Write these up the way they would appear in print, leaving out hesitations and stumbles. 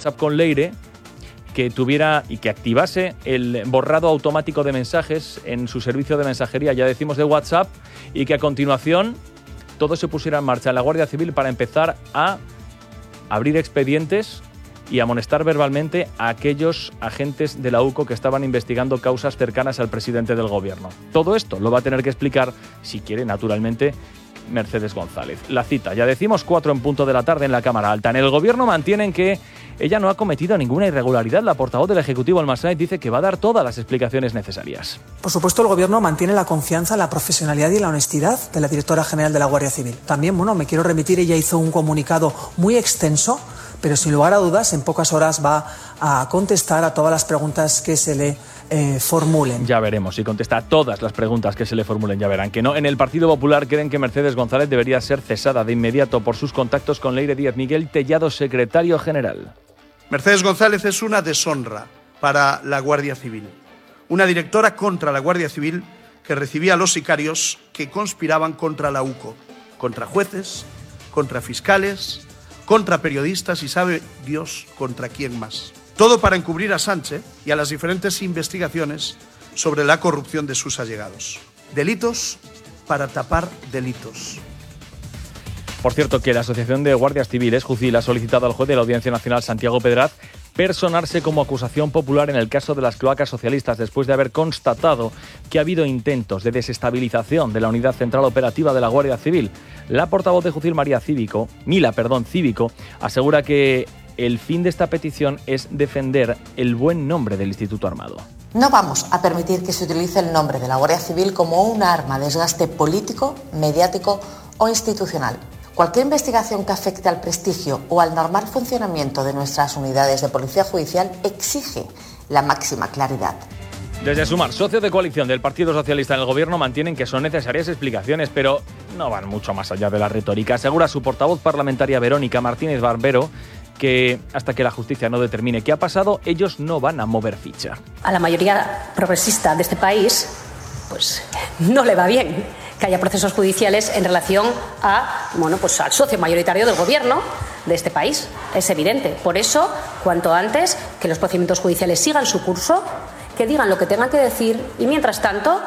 WhatsApp con Leire que tuviera y que activase el borrado automático de mensajes en su servicio de mensajería, ya decimos de WhatsApp, y que a continuación todo se pusiera en marcha en la Guardia Civil para empezar a abrir expedientes y amonestar verbalmente a aquellos agentes de la UCO que estaban investigando causas cercanas al presidente del gobierno. Todo esto lo va a tener que explicar, si quiere, naturalmente, Mercedes González. La cita, ya decimos, 4 en punto de la tarde en la Cámara Alta. En el gobierno mantienen que ella no ha cometido ninguna irregularidad. La portavoz del Ejecutivo, Alma Sáenz, dice que va a dar todas las explicaciones necesarias. Por supuesto, el Gobierno mantiene la confianza, la profesionalidad y la honestidad de la directora general de la Guardia Civil. También, me quiero remitir, ella hizo un comunicado muy extenso, pero sin lugar a dudas, en pocas horas va a contestar a todas las preguntas que se le formulen. Ya veremos si contesta a todas las preguntas que se le formulen, ya verán que no. En el Partido Popular creen que Mercedes González debería ser cesada de inmediato por sus contactos con Leire Díaz. Miguel Tellado, secretario general. Mercedes González es una deshonra para la Guardia Civil. Una directora contra la Guardia Civil que recibía a los sicarios que conspiraban contra la UCO, contra jueces, contra fiscales, contra periodistas y sabe Dios contra quién más. Todo para encubrir a Sánchez y a las diferentes investigaciones sobre la corrupción de sus allegados. Delitos para tapar delitos. Por cierto, que la Asociación de Guardias Civiles, JUCIL, ha solicitado al juez de la Audiencia Nacional, Santiago Pedraz, personarse como acusación popular en el caso de las cloacas socialistas, después de haber constatado que ha habido intentos de desestabilización de la Unidad Central Operativa de la Guardia Civil. La portavoz de JUCIL, Mila Cívico, asegura que el fin de esta petición es defender el buen nombre del Instituto Armado. No vamos a permitir que se utilice el nombre de la Guardia Civil como un arma de desgaste político, mediático o institucional. Cualquier investigación que afecte al prestigio o al normal funcionamiento de nuestras unidades de policía judicial exige la máxima claridad. Desde Sumar, socios de coalición del Partido Socialista en el Gobierno, mantienen que son necesarias explicaciones, pero no van mucho más allá de la retórica. Asegura su portavoz parlamentaria Verónica Martínez Barbero que hasta que la justicia no determine qué ha pasado, ellos no van a mover ficha. A la mayoría progresista de este país, pues no le va bien que haya procesos judiciales en relación a, al socio mayoritario del gobierno de este país. Es evidente. Por eso, cuanto antes, que los procedimientos judiciales sigan su curso, que digan lo que tengan que decir y, mientras tanto,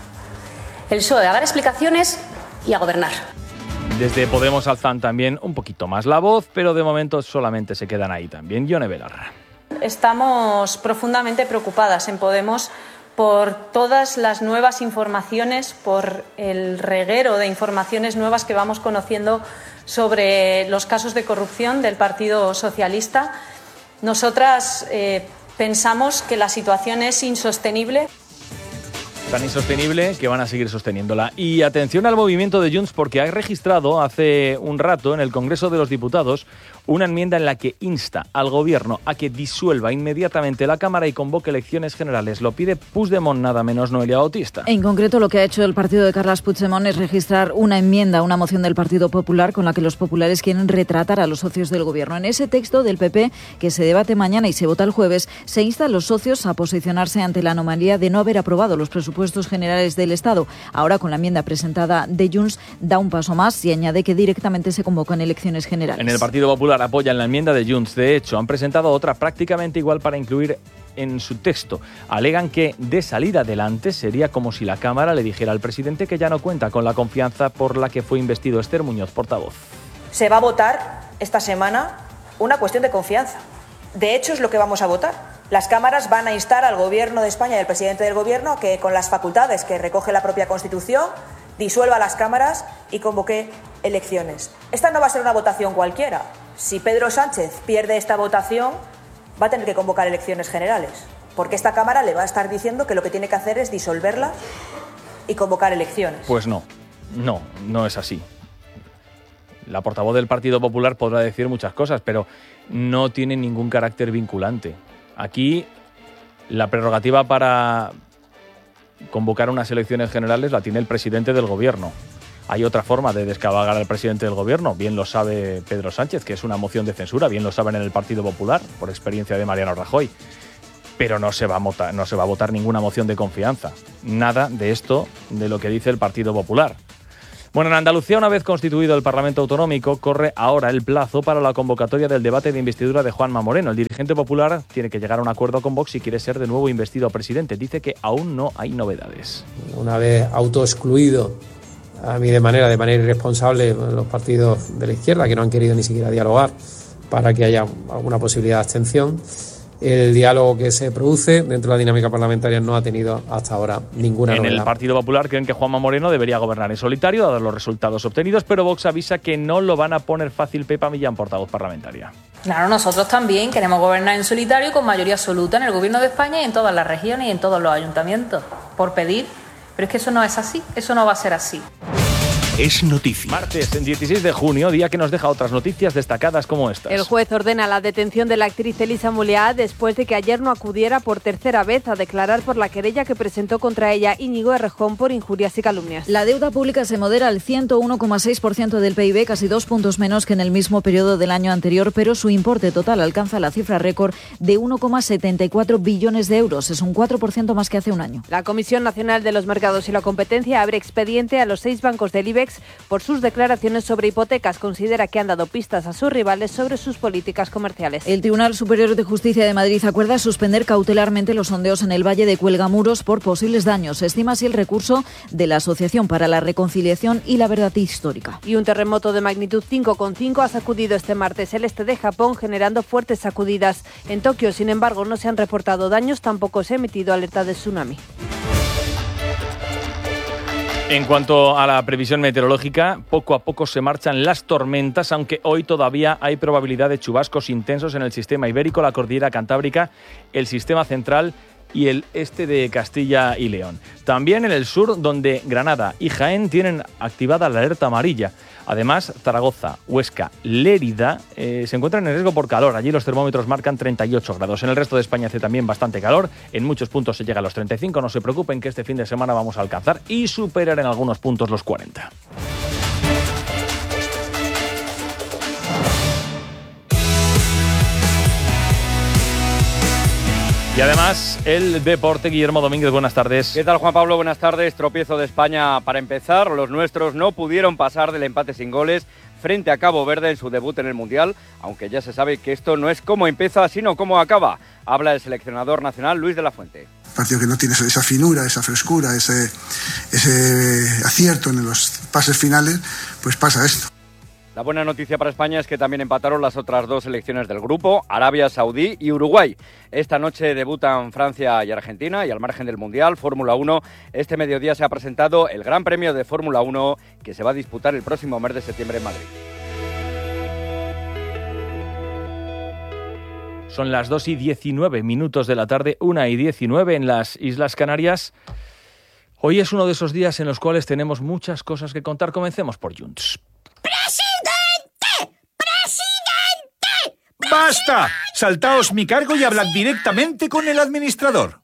el PSOE a dar explicaciones y a gobernar. Desde Podemos alzan también un poquito más la voz, pero de momento solamente se quedan ahí también. Yone Belarra. Estamos profundamente preocupadas en Podemos por todas las nuevas informaciones, por el reguero de informaciones nuevas que vamos conociendo sobre los casos de corrupción del Partido Socialista. Nosotras pensamos que la situación es insostenible. Tan insostenible que van a seguir sosteniéndola. Y atención al movimiento de Junts, porque ha registrado hace un rato en el Congreso de los Diputados una enmienda en la que insta al Gobierno a que disuelva inmediatamente la Cámara y convoque elecciones generales. Lo pide Puigdemont, nada menos, Noelia Bautista. En concreto, lo que ha hecho el partido de Carles Puigdemont es registrar una enmienda, una moción del Partido Popular con la que los populares quieren retratar a los socios del Gobierno. En ese texto del PP, que se debate mañana y se vota el jueves, se insta a los socios a posicionarse ante la anomalía de no haber aprobado los presupuestos generales del Estado. Ahora, con la enmienda presentada de Junts, da un paso más y añade que directamente se convocan elecciones generales. En el Partido Popular apoyan la enmienda de Junts. De hecho, han presentado otra prácticamente igual para incluir en su texto. Alegan que, de salir adelante, sería como si la Cámara le dijera al presidente que ya no cuenta con la confianza por la que fue investido. Esther Muñoz, portavoz. Se va a votar esta semana una cuestión de confianza. De hecho, es lo que vamos a votar. Las cámaras van a instar al Gobierno de España y al presidente del Gobierno a que, con las facultades que recoge la propia Constitución, disuelva las cámaras y convoque elecciones. Esta no va a ser una votación cualquiera. Si Pedro Sánchez pierde esta votación, va a tener que convocar elecciones generales, porque esta Cámara le va a estar diciendo que lo que tiene que hacer es disolverla y convocar elecciones. Pues no es así. La portavoz del Partido Popular podrá decir muchas cosas, pero no tiene ningún carácter vinculante. Aquí la prerrogativa para convocar unas elecciones generales la tiene el presidente del Gobierno. Hay otra forma de descabalgar al presidente del Gobierno, bien lo sabe Pedro Sánchez, que es una moción de censura, bien lo saben en el Partido Popular, por experiencia de Mariano Rajoy. Pero no se va a votar ninguna moción de confianza. Nada de esto de lo que dice el Partido Popular. Bueno, en Andalucía, una vez constituido el Parlamento Autonómico, corre ahora el plazo para la convocatoria del debate de investidura de Juanma Moreno. El dirigente popular tiene que llegar a un acuerdo con Vox si quiere ser de nuevo investido presidente. Dice que aún no hay novedades. Una vez autoexcluido de manera irresponsable los partidos de la izquierda, que no han querido ni siquiera dialogar para que haya alguna posibilidad de abstención, el diálogo que se produce dentro de la dinámica parlamentaria no ha tenido hasta ahora ninguna novedad. En el Partido Popular creen que Juanma Moreno debería gobernar en solitario, dados los resultados obtenidos, pero Vox avisa que no lo van a poner fácil. Pepa Millán, portavoz parlamentaria. Claro, nosotros también queremos gobernar en solitario con mayoría absoluta en el Gobierno de España y en todas las regiones y en todos los ayuntamientos, por pedir. Pero es que eso no es así, eso no va a ser así. Es noticia. Martes, en 16 de junio, día que nos deja otras noticias destacadas como estas. El juez ordena la detención de la actriz Elisa Muleá después de que ayer no acudiera por tercera vez a declarar por la querella que presentó contra ella Íñigo Errejón por injurias y calumnias. La deuda pública se modera al 101,6% del PIB, casi 2 puntos menos que en el mismo periodo del año anterior, pero su importe total alcanza la cifra récord de 1,74 billones de euros. Es un 4% más que hace un año. La Comisión Nacional de los Mercados y la Competencia abre expediente a los 6 bancos del IBEX por sus declaraciones sobre hipotecas. Considera que han dado pistas a sus rivales sobre sus políticas comerciales. El Tribunal Superior de Justicia de Madrid acuerda suspender cautelarmente los sondeos en el Valle de Cuelgamuros por posibles daños. Se estima así el recurso de la Asociación para la Reconciliación y la Verdad Histórica. Y un terremoto de magnitud 5,5 ha sacudido este martes el este de Japón, generando fuertes sacudidas. En Tokio, sin embargo, no se han reportado daños, tampoco se ha emitido alerta de tsunami. En cuanto a la previsión meteorológica, poco a poco se marchan las tormentas, aunque hoy todavía hay probabilidad de chubascos intensos en el sistema ibérico, la cordillera cantábrica, el sistema central y el este de Castilla y León. También en el sur, donde Granada y Jaén tienen activada la alerta amarilla. Además, Zaragoza, Huesca, Lérida se encuentran en riesgo por calor. Allí los termómetros marcan 38 grados. En el resto de España hace también bastante calor. En muchos puntos se llega a los 35. No se preocupen que este fin de semana vamos a alcanzar y superar en algunos puntos los 40. Y además, el deporte. Guillermo Domínguez, buenas tardes. ¿Qué tal, Juan Pablo? Buenas tardes. Tropiezo de España para empezar. Los nuestros no pudieron pasar del empate sin goles frente a Cabo Verde en su debut en el Mundial, aunque ya se sabe que esto no es cómo empieza, sino cómo acaba. Habla el seleccionador nacional, Luis de la Fuente. Partido que no tiene esa finura, esa frescura, ese acierto en los pases finales, pues pasa esto. La buena noticia para España es que también empataron las otras dos selecciones del grupo, Arabia Saudí y Uruguay. Esta noche debutan Francia y Argentina y al margen del Mundial, Fórmula 1, este mediodía se ha presentado el Gran Premio de Fórmula 1 que se va a disputar el próximo mes de septiembre en Madrid. Son las 2:19 de la tarde, 1:19 en las Islas Canarias. Hoy es uno de esos días en los cuales tenemos muchas cosas que contar. Comencemos por Junts. ¡Basta! Saltaos mi cargo y hablad directamente con el administrador.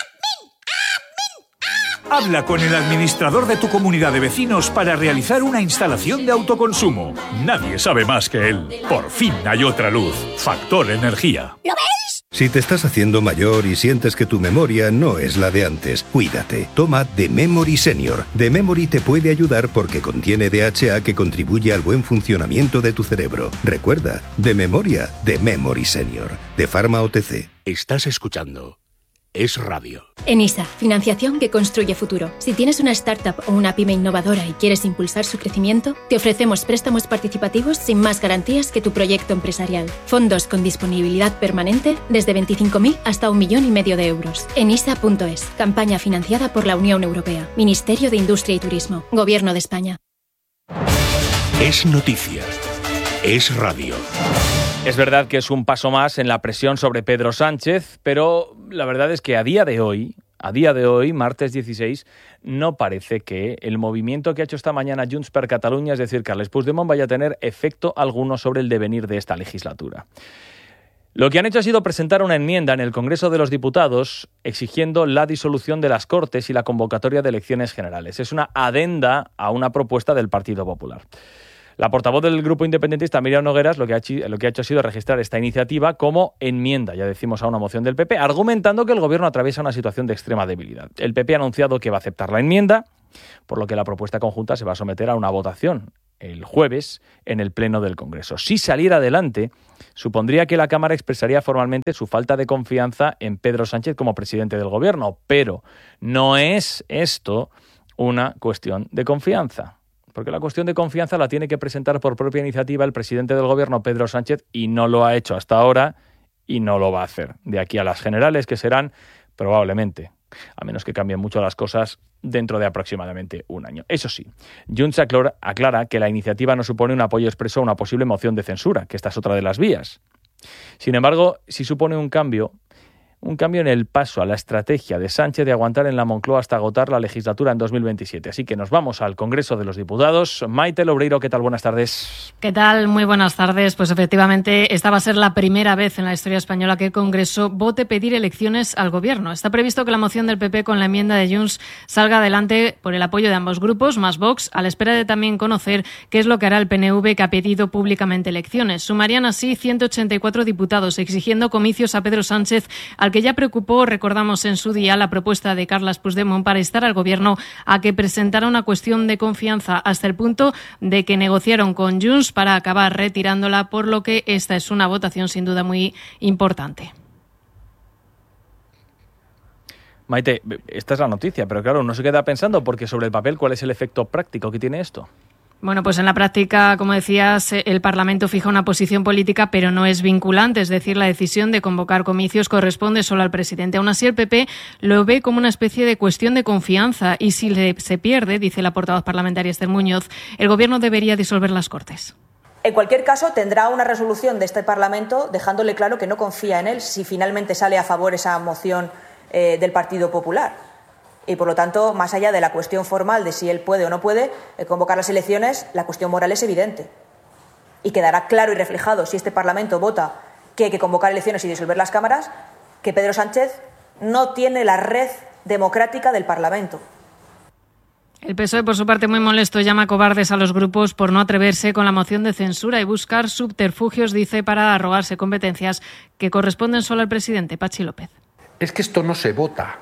Habla con el administrador de tu comunidad de vecinos para realizar una instalación de autoconsumo. Nadie sabe más que él. Por fin hay otra luz. Factor Energía. ¿Lo veis? Si te estás haciendo mayor y sientes que tu memoria no es la de antes, cuídate. Toma The Memory Senior. The Memory te puede ayudar porque contiene DHA que contribuye al buen funcionamiento de tu cerebro. Recuerda, de memoria, The Memory Senior. De Pharma OTC. Estás escuchando Es Radio. ENISA, financiación que construye futuro. Si tienes una startup o una pyme innovadora y quieres impulsar su crecimiento, te ofrecemos préstamos participativos sin más garantías que tu proyecto empresarial. Fondos con disponibilidad permanente desde 25.000 hasta 1,5 millones de euros. ENISA.es, campaña financiada por la Unión Europea, Ministerio de Industria y Turismo, Gobierno de España. Es noticia. Es radio. Es verdad que es un paso más en la presión sobre Pedro Sánchez, pero la verdad es que a día de hoy, martes 16, no parece que el movimiento que ha hecho esta mañana Junts per Catalunya, es decir, Carles Puigdemont, vaya a tener efecto alguno sobre el devenir de esta legislatura. Lo que han hecho ha sido presentar una enmienda en el Congreso de los Diputados exigiendo la disolución de las Cortes y la convocatoria de elecciones generales. Es una adenda a una propuesta del Partido Popular. La portavoz del grupo independentista, Miriam Nogueras, lo que ha hecho ha sido registrar esta iniciativa como enmienda, ya decimos, a una moción del PP, argumentando que el Gobierno atraviesa una situación de extrema debilidad. El PP ha anunciado que va a aceptar la enmienda, por lo que la propuesta conjunta se va a someter a una votación el jueves en el Pleno del Congreso. Si saliera adelante, supondría que la Cámara expresaría formalmente su falta de confianza en Pedro Sánchez como presidente del Gobierno, pero no es esto una cuestión de confianza, porque la cuestión de confianza la tiene que presentar por propia iniciativa el presidente del Gobierno, Pedro Sánchez, y no lo ha hecho hasta ahora y no lo va a hacer de aquí a las generales, que serán probablemente, a menos que cambien mucho las cosas, dentro de aproximadamente un año. Eso sí, Junts aclara que la iniciativa no supone un apoyo expreso a una posible moción de censura, que esta es otra de las vías. Sin embargo, sí supone un cambio en el paso a la estrategia de Sánchez de aguantar en la Moncloa hasta agotar la legislatura en 2027. Así que nos vamos al Congreso de los Diputados. Maite Loureiro, ¿qué tal? Buenas tardes. ¿Qué tal? Muy buenas tardes. Pues efectivamente, esta va a ser la primera vez en la historia española que el Congreso vote pedir elecciones al Gobierno. Está previsto que la moción del PP con la enmienda de Junts salga adelante por el apoyo de ambos grupos, más Vox, a la espera de también conocer qué es lo que hará el PNV, que ha pedido públicamente elecciones. Sumarían así 184 diputados, exigiendo comicios a Pedro Sánchez, al que ya preocupó, recordamos en su día, la propuesta de Carles Puigdemont para instar al Gobierno a que presentara una cuestión de confianza, hasta el punto de que negociaron con Junts para acabar retirándola, por lo que esta es una votación sin duda muy importante. Maite, esta es la noticia, pero claro, uno se queda pensando, porque sobre el papel, ¿cuál es el efecto práctico que tiene esto? Bueno, pues en la práctica, como decías, el Parlamento fija una posición política, pero no es vinculante. Es decir, la decisión de convocar comicios corresponde solo al presidente. Aún así, el PP lo ve como una especie de cuestión de confianza y si se pierde, dice la portavoz parlamentaria Esther Muñoz, el Gobierno debería disolver las Cortes. En cualquier caso, tendrá una resolución de este Parlamento dejándole claro que no confía en él si finalmente sale a favor esa moción del Partido Popular. Y, por lo tanto, más allá de la cuestión formal de si él puede o no puede convocar las elecciones, la cuestión moral es evidente. Y quedará claro y reflejado, si este Parlamento vota que hay que convocar elecciones y disolver las cámaras, que Pedro Sánchez no tiene la red democrática del Parlamento. El PSOE, por su parte, muy molesto, llama cobardes a los grupos por no atreverse con la moción de censura y buscar subterfugios, dice, para arrogarse competencias que corresponden solo al presidente. Patxi López. Es que esto no se vota.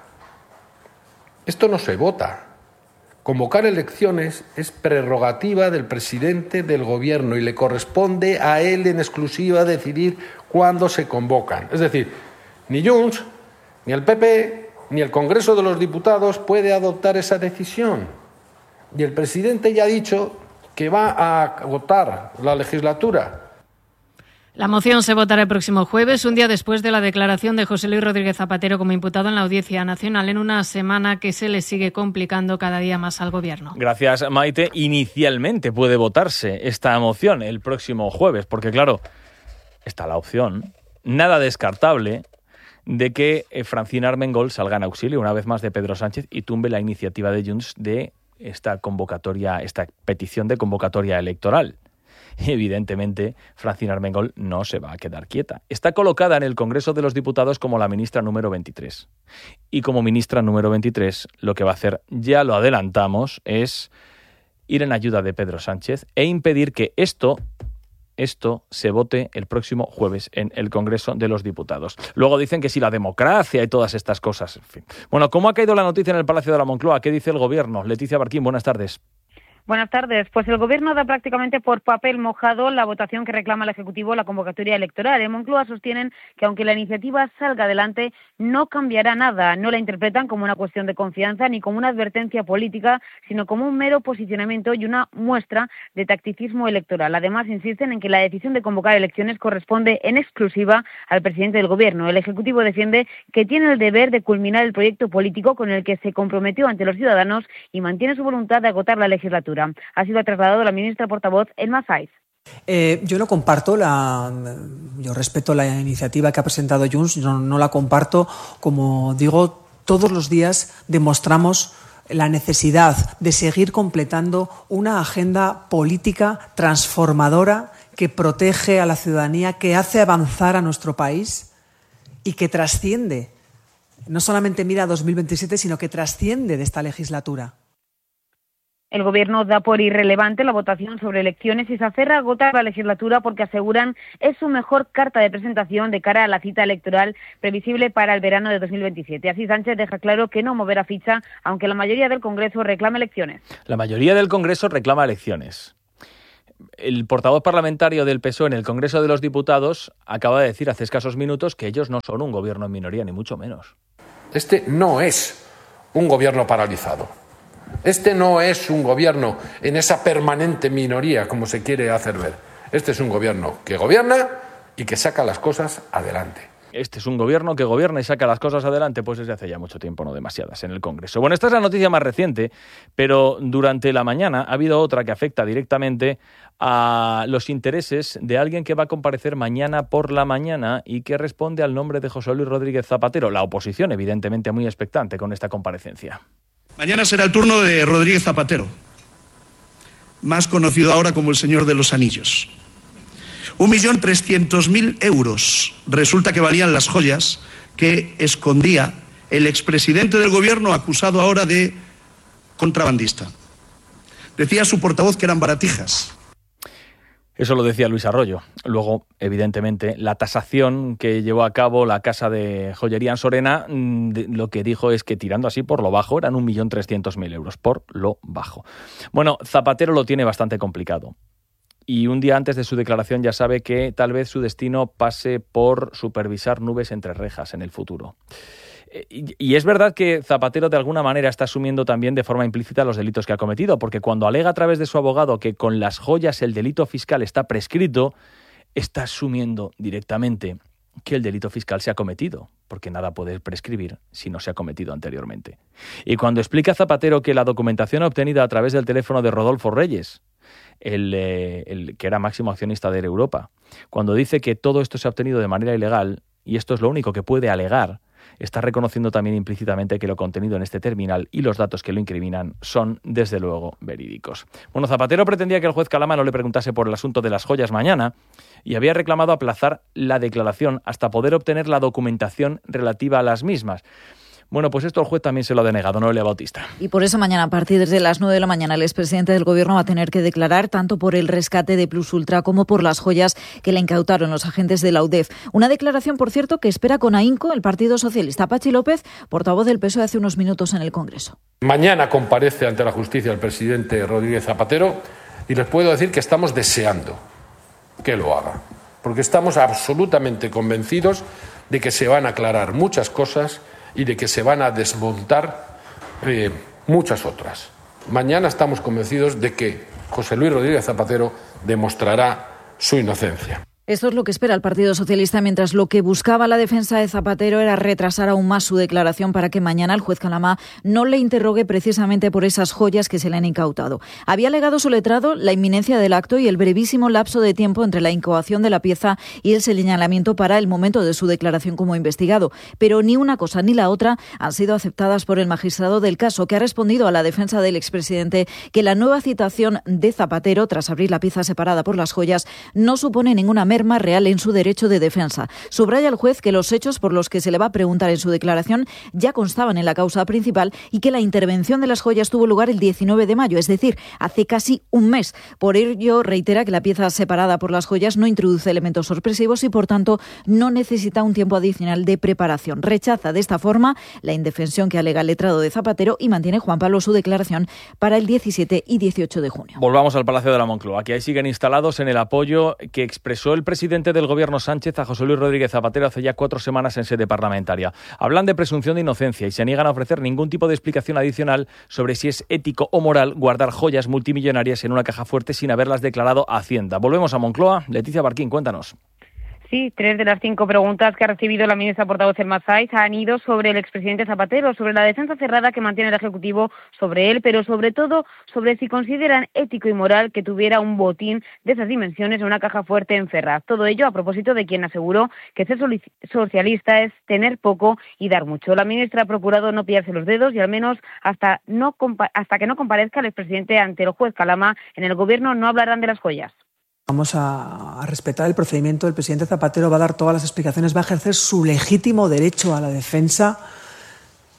Esto no se vota. Convocar elecciones es prerrogativa del presidente del Gobierno y le corresponde a él en exclusiva decidir cuándo se convocan. Es decir, ni Junts, ni el PP, ni el Congreso de los Diputados puede adoptar esa decisión. Y el presidente ya ha dicho que va a agotar la legislatura. La moción se votará el próximo jueves, un día después de la declaración de José Luis Rodríguez Zapatero como imputado en la Audiencia Nacional, en una semana que se le sigue complicando cada día más al Gobierno. Gracias, Maite. Inicialmente puede votarse esta moción el próximo jueves, porque claro, está la opción, nada descartable, de que Francina Armengol salga en auxilio una vez más de Pedro Sánchez y tumbe la iniciativa de Junts de esta petición de convocatoria electoral. Evidentemente, Francina Armengol no se va a quedar quieta. Está colocada en el Congreso de los Diputados como la ministra número 23. Y como ministra número 23, lo que va a hacer, ya lo adelantamos, es ir en ayuda de Pedro Sánchez e impedir que esto se vote el próximo jueves en el Congreso de los Diputados. Luego dicen que si la democracia y todas estas cosas, en fin. Bueno, ¿cómo ha caído la noticia en el Palacio de la Moncloa? ¿Qué dice el Gobierno? Leticia Barquín, buenas tardes. Buenas tardes. Pues el Gobierno da prácticamente por papel mojado la votación que reclama el Ejecutivo la convocatoria electoral. En Moncloa sostienen que aunque la iniciativa salga adelante, no cambiará nada. No la interpretan como una cuestión de confianza ni como una advertencia política, sino como un mero posicionamiento y una muestra de tacticismo electoral. Además, insisten en que la decisión de convocar elecciones corresponde en exclusiva al presidente del Gobierno. El Ejecutivo defiende que tiene el deber de culminar el proyecto político con el que se comprometió ante los ciudadanos y mantiene su voluntad de agotar la legislatura. Así lo ha trasladado la ministra portavoz Elma Saiz. Yo no comparto yo respeto la iniciativa que ha presentado Junts, no la comparto. Como digo, todos los días demostramos la necesidad de seguir completando una agenda política transformadora que protege a la ciudadanía, que hace avanzar a nuestro país y que trasciende, no solamente mira a 2027, sino que trasciende de esta legislatura. El Gobierno da por irrelevante la votación sobre elecciones y se aferra a agotar la legislatura porque aseguran es su mejor carta de presentación de cara a la cita electoral previsible para el verano de 2027. Así Sánchez deja claro que no moverá ficha, aunque la mayoría del Congreso reclama elecciones. La mayoría del Congreso reclama elecciones. El portavoz parlamentario del PSOE en el Congreso de los Diputados acaba de decir hace escasos minutos que ellos no son un gobierno en minoría, ni mucho menos. Este no es un gobierno paralizado. Este no es un gobierno en esa permanente minoría como se quiere hacer ver. Este es un gobierno que gobierna y que saca las cosas adelante. Este es un gobierno que gobierna y saca las cosas adelante, pues desde hace ya mucho tiempo, no demasiadas, en el Congreso. Bueno, esta es la noticia más reciente, pero durante la mañana ha habido otra que afecta directamente a los intereses de alguien que va a comparecer mañana por la mañana y que responde al nombre de José Luis Rodríguez Zapatero. La oposición, evidentemente, muy expectante con esta comparecencia. Mañana será el turno de Rodríguez Zapatero, más conocido ahora como el Señor de los Anillos. 1.300.000 euros resulta que valían las joyas que escondía el expresidente del gobierno acusado ahora de contrabandista. Decía su portavoz que eran baratijas. Eso lo decía Luis Arroyo. Luego, evidentemente, la tasación que llevó a cabo la casa de joyería en Sorena, lo que dijo es que tirando así por lo bajo eran 1.300.000 euros, por lo bajo. Bueno, Zapatero lo tiene bastante complicado. Y un día antes de su declaración ya sabe que tal vez su destino pase por supervisar nubes entre rejas en el futuro. Y es verdad que Zapatero de alguna manera está asumiendo también de forma implícita los delitos que ha cometido, porque cuando alega a través de su abogado que con las joyas el delito fiscal está prescrito, está asumiendo directamente que el delito fiscal se ha cometido, porque nada puede prescribir si no se ha cometido anteriormente. Y cuando explica Zapatero que la documentación obtenida a través del teléfono de Rodolfo Reyes, el que era máximo accionista de Air Europa, cuando dice que todo esto se ha obtenido de manera ilegal, y esto es lo único que puede alegar, está reconociendo también implícitamente que lo contenido en este terminal y los datos que lo incriminan son, desde luego, verídicos. Bueno, Zapatero pretendía que el juez Calama no le preguntase por el asunto de las joyas mañana y había reclamado aplazar la declaración hasta poder obtener la documentación relativa a las mismas. Bueno, pues esto el juez también se lo ha denegado, Noelia Bautista. Y por eso mañana, a partir de las 9 de la mañana, el expresidente del Gobierno va a tener que declarar tanto por el rescate de Plus Ultra como por las joyas que le incautaron los agentes de la UDEF. Una declaración, por cierto, que espera con ahínco el Partido Socialista. Pachi López, portavoz del PSOE, hace unos minutos en el Congreso. Mañana comparece ante la justicia el presidente Rodríguez Zapatero y les puedo decir que estamos deseando que lo haga, porque estamos absolutamente convencidos de que se van a aclarar muchas cosas y de que se van a desmontar muchas otras. Mañana estamos convencidos de que José Luis Rodríguez Zapatero demostrará su inocencia. Esto es lo que espera el Partido Socialista, mientras lo que buscaba la defensa de Zapatero era retrasar aún más su declaración para que mañana el juez Calama no le interrogue precisamente por esas joyas que se le han incautado. Había alegado su letrado la inminencia del acto y el brevísimo lapso de tiempo entre la incoación de la pieza y el señalamiento para el momento de su declaración como investigado. Pero ni una cosa ni la otra han sido aceptadas por el magistrado del caso, que ha respondido a la defensa del expresidente que la nueva citación de Zapatero, tras abrir la pieza separada por las joyas, no supone ninguna merma real en su derecho de defensa. Subraya el juez que los hechos por los que se le va a preguntar en su declaración ya constaban en la causa principal y que la intervención de las joyas tuvo lugar el 19 de mayo, es decir, hace casi un mes. Por ello, reitera que la pieza separada por las joyas no introduce elementos sorpresivos y, por tanto, no necesita un tiempo adicional de preparación. Rechaza de esta forma la indefensión que alega el letrado de Zapatero y mantiene Juan Pablo su declaración para el 17 y 18 de junio. Volvamos al Palacio de la Moncloa, que ahí siguen instalados en el apoyo que expresó el presidente del Gobierno Sánchez a José Luis Rodríguez Zapatero hace ya 4 semanas en sede parlamentaria. Hablan de presunción de inocencia y se niegan a ofrecer ningún tipo de explicación adicional sobre si es ético o moral guardar joyas multimillonarias en una caja fuerte sin haberlas declarado a Hacienda. Volvemos a Moncloa. Leticia Barquín, cuéntanos. Sí, 3 de las 5 preguntas que ha recibido la ministra portavoz Elma Sáiz han ido sobre el expresidente Zapatero, sobre la defensa cerrada que mantiene el Ejecutivo sobre él, pero sobre todo sobre si consideran ético y moral que tuviera un botín de esas dimensiones en una caja fuerte en Ferraz. Todo ello a propósito de quien aseguró que ser socialista es tener poco y dar mucho. La ministra ha procurado no pillarse los dedos y al menos hasta que no comparezca el expresidente ante el juez Calama en el Gobierno no hablarán de las joyas. Vamos a respetar el procedimiento. El presidente Zapatero va a dar todas las explicaciones, va a ejercer su legítimo derecho a la defensa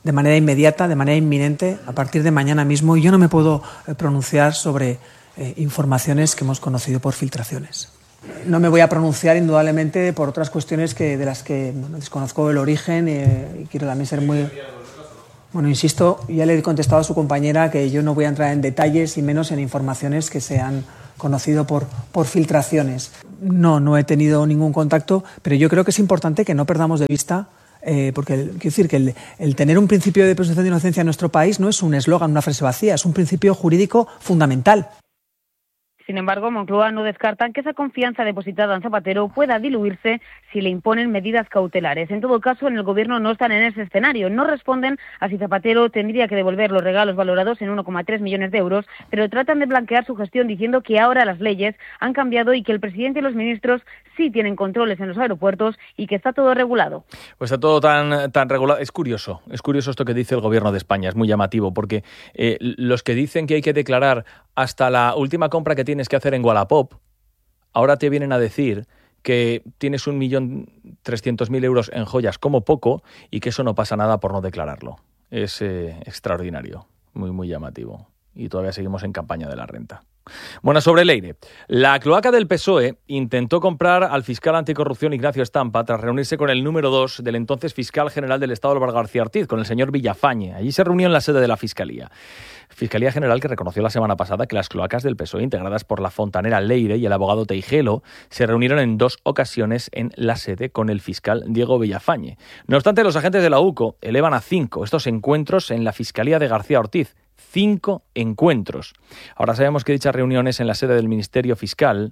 de manera inmediata, de manera inminente, a partir de mañana mismo. Y yo no me puedo pronunciar sobre informaciones que hemos conocido por filtraciones. No me voy a pronunciar indudablemente por otras cuestiones de las que desconozco el origen y quiero también ser muy... Bueno, insisto, ya le he contestado a su compañera que yo no voy a entrar en detalles y menos en informaciones que se han conocido por filtraciones. No he tenido ningún contacto, pero yo creo que es importante que no perdamos de vista, porque quiero decir que el tener un principio de presunción de inocencia en nuestro país no es un eslogan, una frase vacía, es un principio jurídico fundamental. Sin embargo, Moncloa no descartan que esa confianza depositada en Zapatero pueda diluirse si le imponen medidas cautelares. En todo caso, en el Gobierno no están en ese escenario. No responden a si Zapatero tendría que devolver los regalos valorados en 1,3 millones de euros, pero tratan de blanquear su gestión diciendo que ahora las leyes han cambiado y que el presidente y los ministros sí tienen controles en los aeropuertos y que está todo regulado. Pues está todo tan regulado. Es curioso esto que dice el Gobierno de España, es muy llamativo, porque los que dicen que hay que declarar hasta la última compra que tienes que hacer en Wallapop, ahora te vienen a decir que tienes 1.300.000 euros en joyas como poco y que eso no pasa nada por no declararlo. Es extraordinario, muy, muy llamativo. Y todavía seguimos en campaña de la renta. Bueno, sobre Leire. La cloaca del PSOE intentó comprar al fiscal anticorrupción Ignacio Stampa tras reunirse con el número 2 del entonces fiscal general del Estado, Álvaro García Ortiz, con el señor Villafañe. Allí se reunió en la sede de la Fiscalía. Fiscalía General que reconoció la semana pasada que las cloacas del PSOE, integradas por la fontanera Leire y el abogado Teijelo, se reunieron en 2 ocasiones en la sede con el fiscal Diego Villafañe. No obstante, los agentes de la UCO elevan a 5 estos encuentros en la Fiscalía de García Ortiz. 5 encuentros. Ahora sabemos que dichas reuniones en la sede del Ministerio Fiscal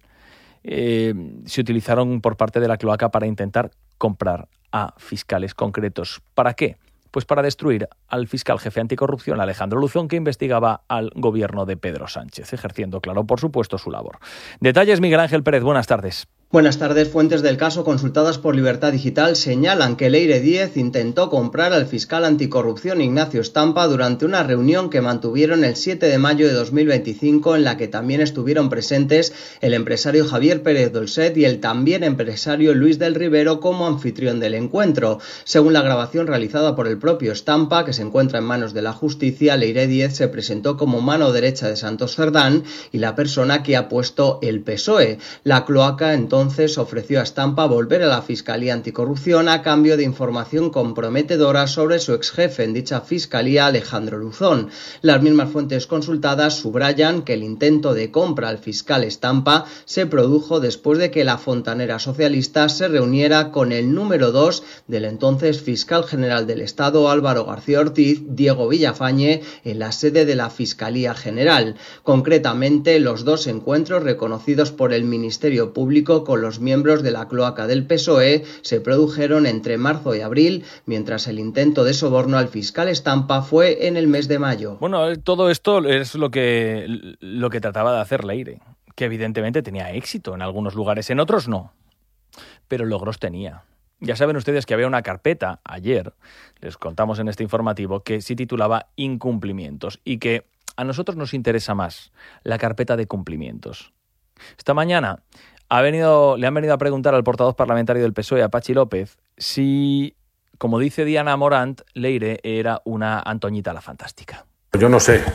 se utilizaron por parte de la cloaca para intentar comprar a fiscales concretos. ¿Para qué? Pues para destruir al fiscal jefe anticorrupción Alejandro Luzón, que investigaba al gobierno de Pedro Sánchez, ejerciendo, claro, por supuesto, su labor. Detalles, Miguel Ángel Pérez, buenas tardes. Buenas tardes. Fuentes del caso consultadas por Libertad Digital señalan que Leire Díez intentó comprar al fiscal anticorrupción Ignacio Stampa durante una reunión que mantuvieron el 7 de mayo de 2025 en la que también estuvieron presentes el empresario Javier Pérez Dolcet y el también empresario Luis del Rivero como anfitrión del encuentro. Según la grabación realizada por el propio Stampa, que se encuentra en manos de la justicia, Leire Díez se presentó como mano derecha de Santos Cerdán y la persona que ha puesto el PSOE. La cloaca entonces ofreció a Stampa volver a la Fiscalía Anticorrupción a cambio de información comprometedora sobre su exjefe en dicha fiscalía, Alejandro Luzón. Las mismas fuentes consultadas subrayan que el intento de compra al fiscal Stampa se produjo después de que la fontanera socialista se reuniera con el número 2 del entonces fiscal general del Estado, Álvaro García Ortiz, Diego Villafañe, en la sede de la Fiscalía General. Concretamente, los 2 encuentros reconocidos por el Ministerio Público con los miembros de la cloaca del PSOE se produjeron entre marzo y abril, mientras el intento de soborno al fiscal Stampa fue en el mes de mayo. Bueno, todo esto es lo que trataba de hacer Leire, que evidentemente tenía éxito en algunos lugares, en otros no, pero logros tenía. Ya saben ustedes que había una carpeta ayer, les contamos en este informativo, que se titulaba Incumplimientos y que a nosotros nos interesa más la carpeta de cumplimientos. Esta mañana le han venido a preguntar al portavoz parlamentario del PSOE, a Pachi López, si, como dice Diana Morant, Leire era una Antoñita la Fantástica. Yo no sé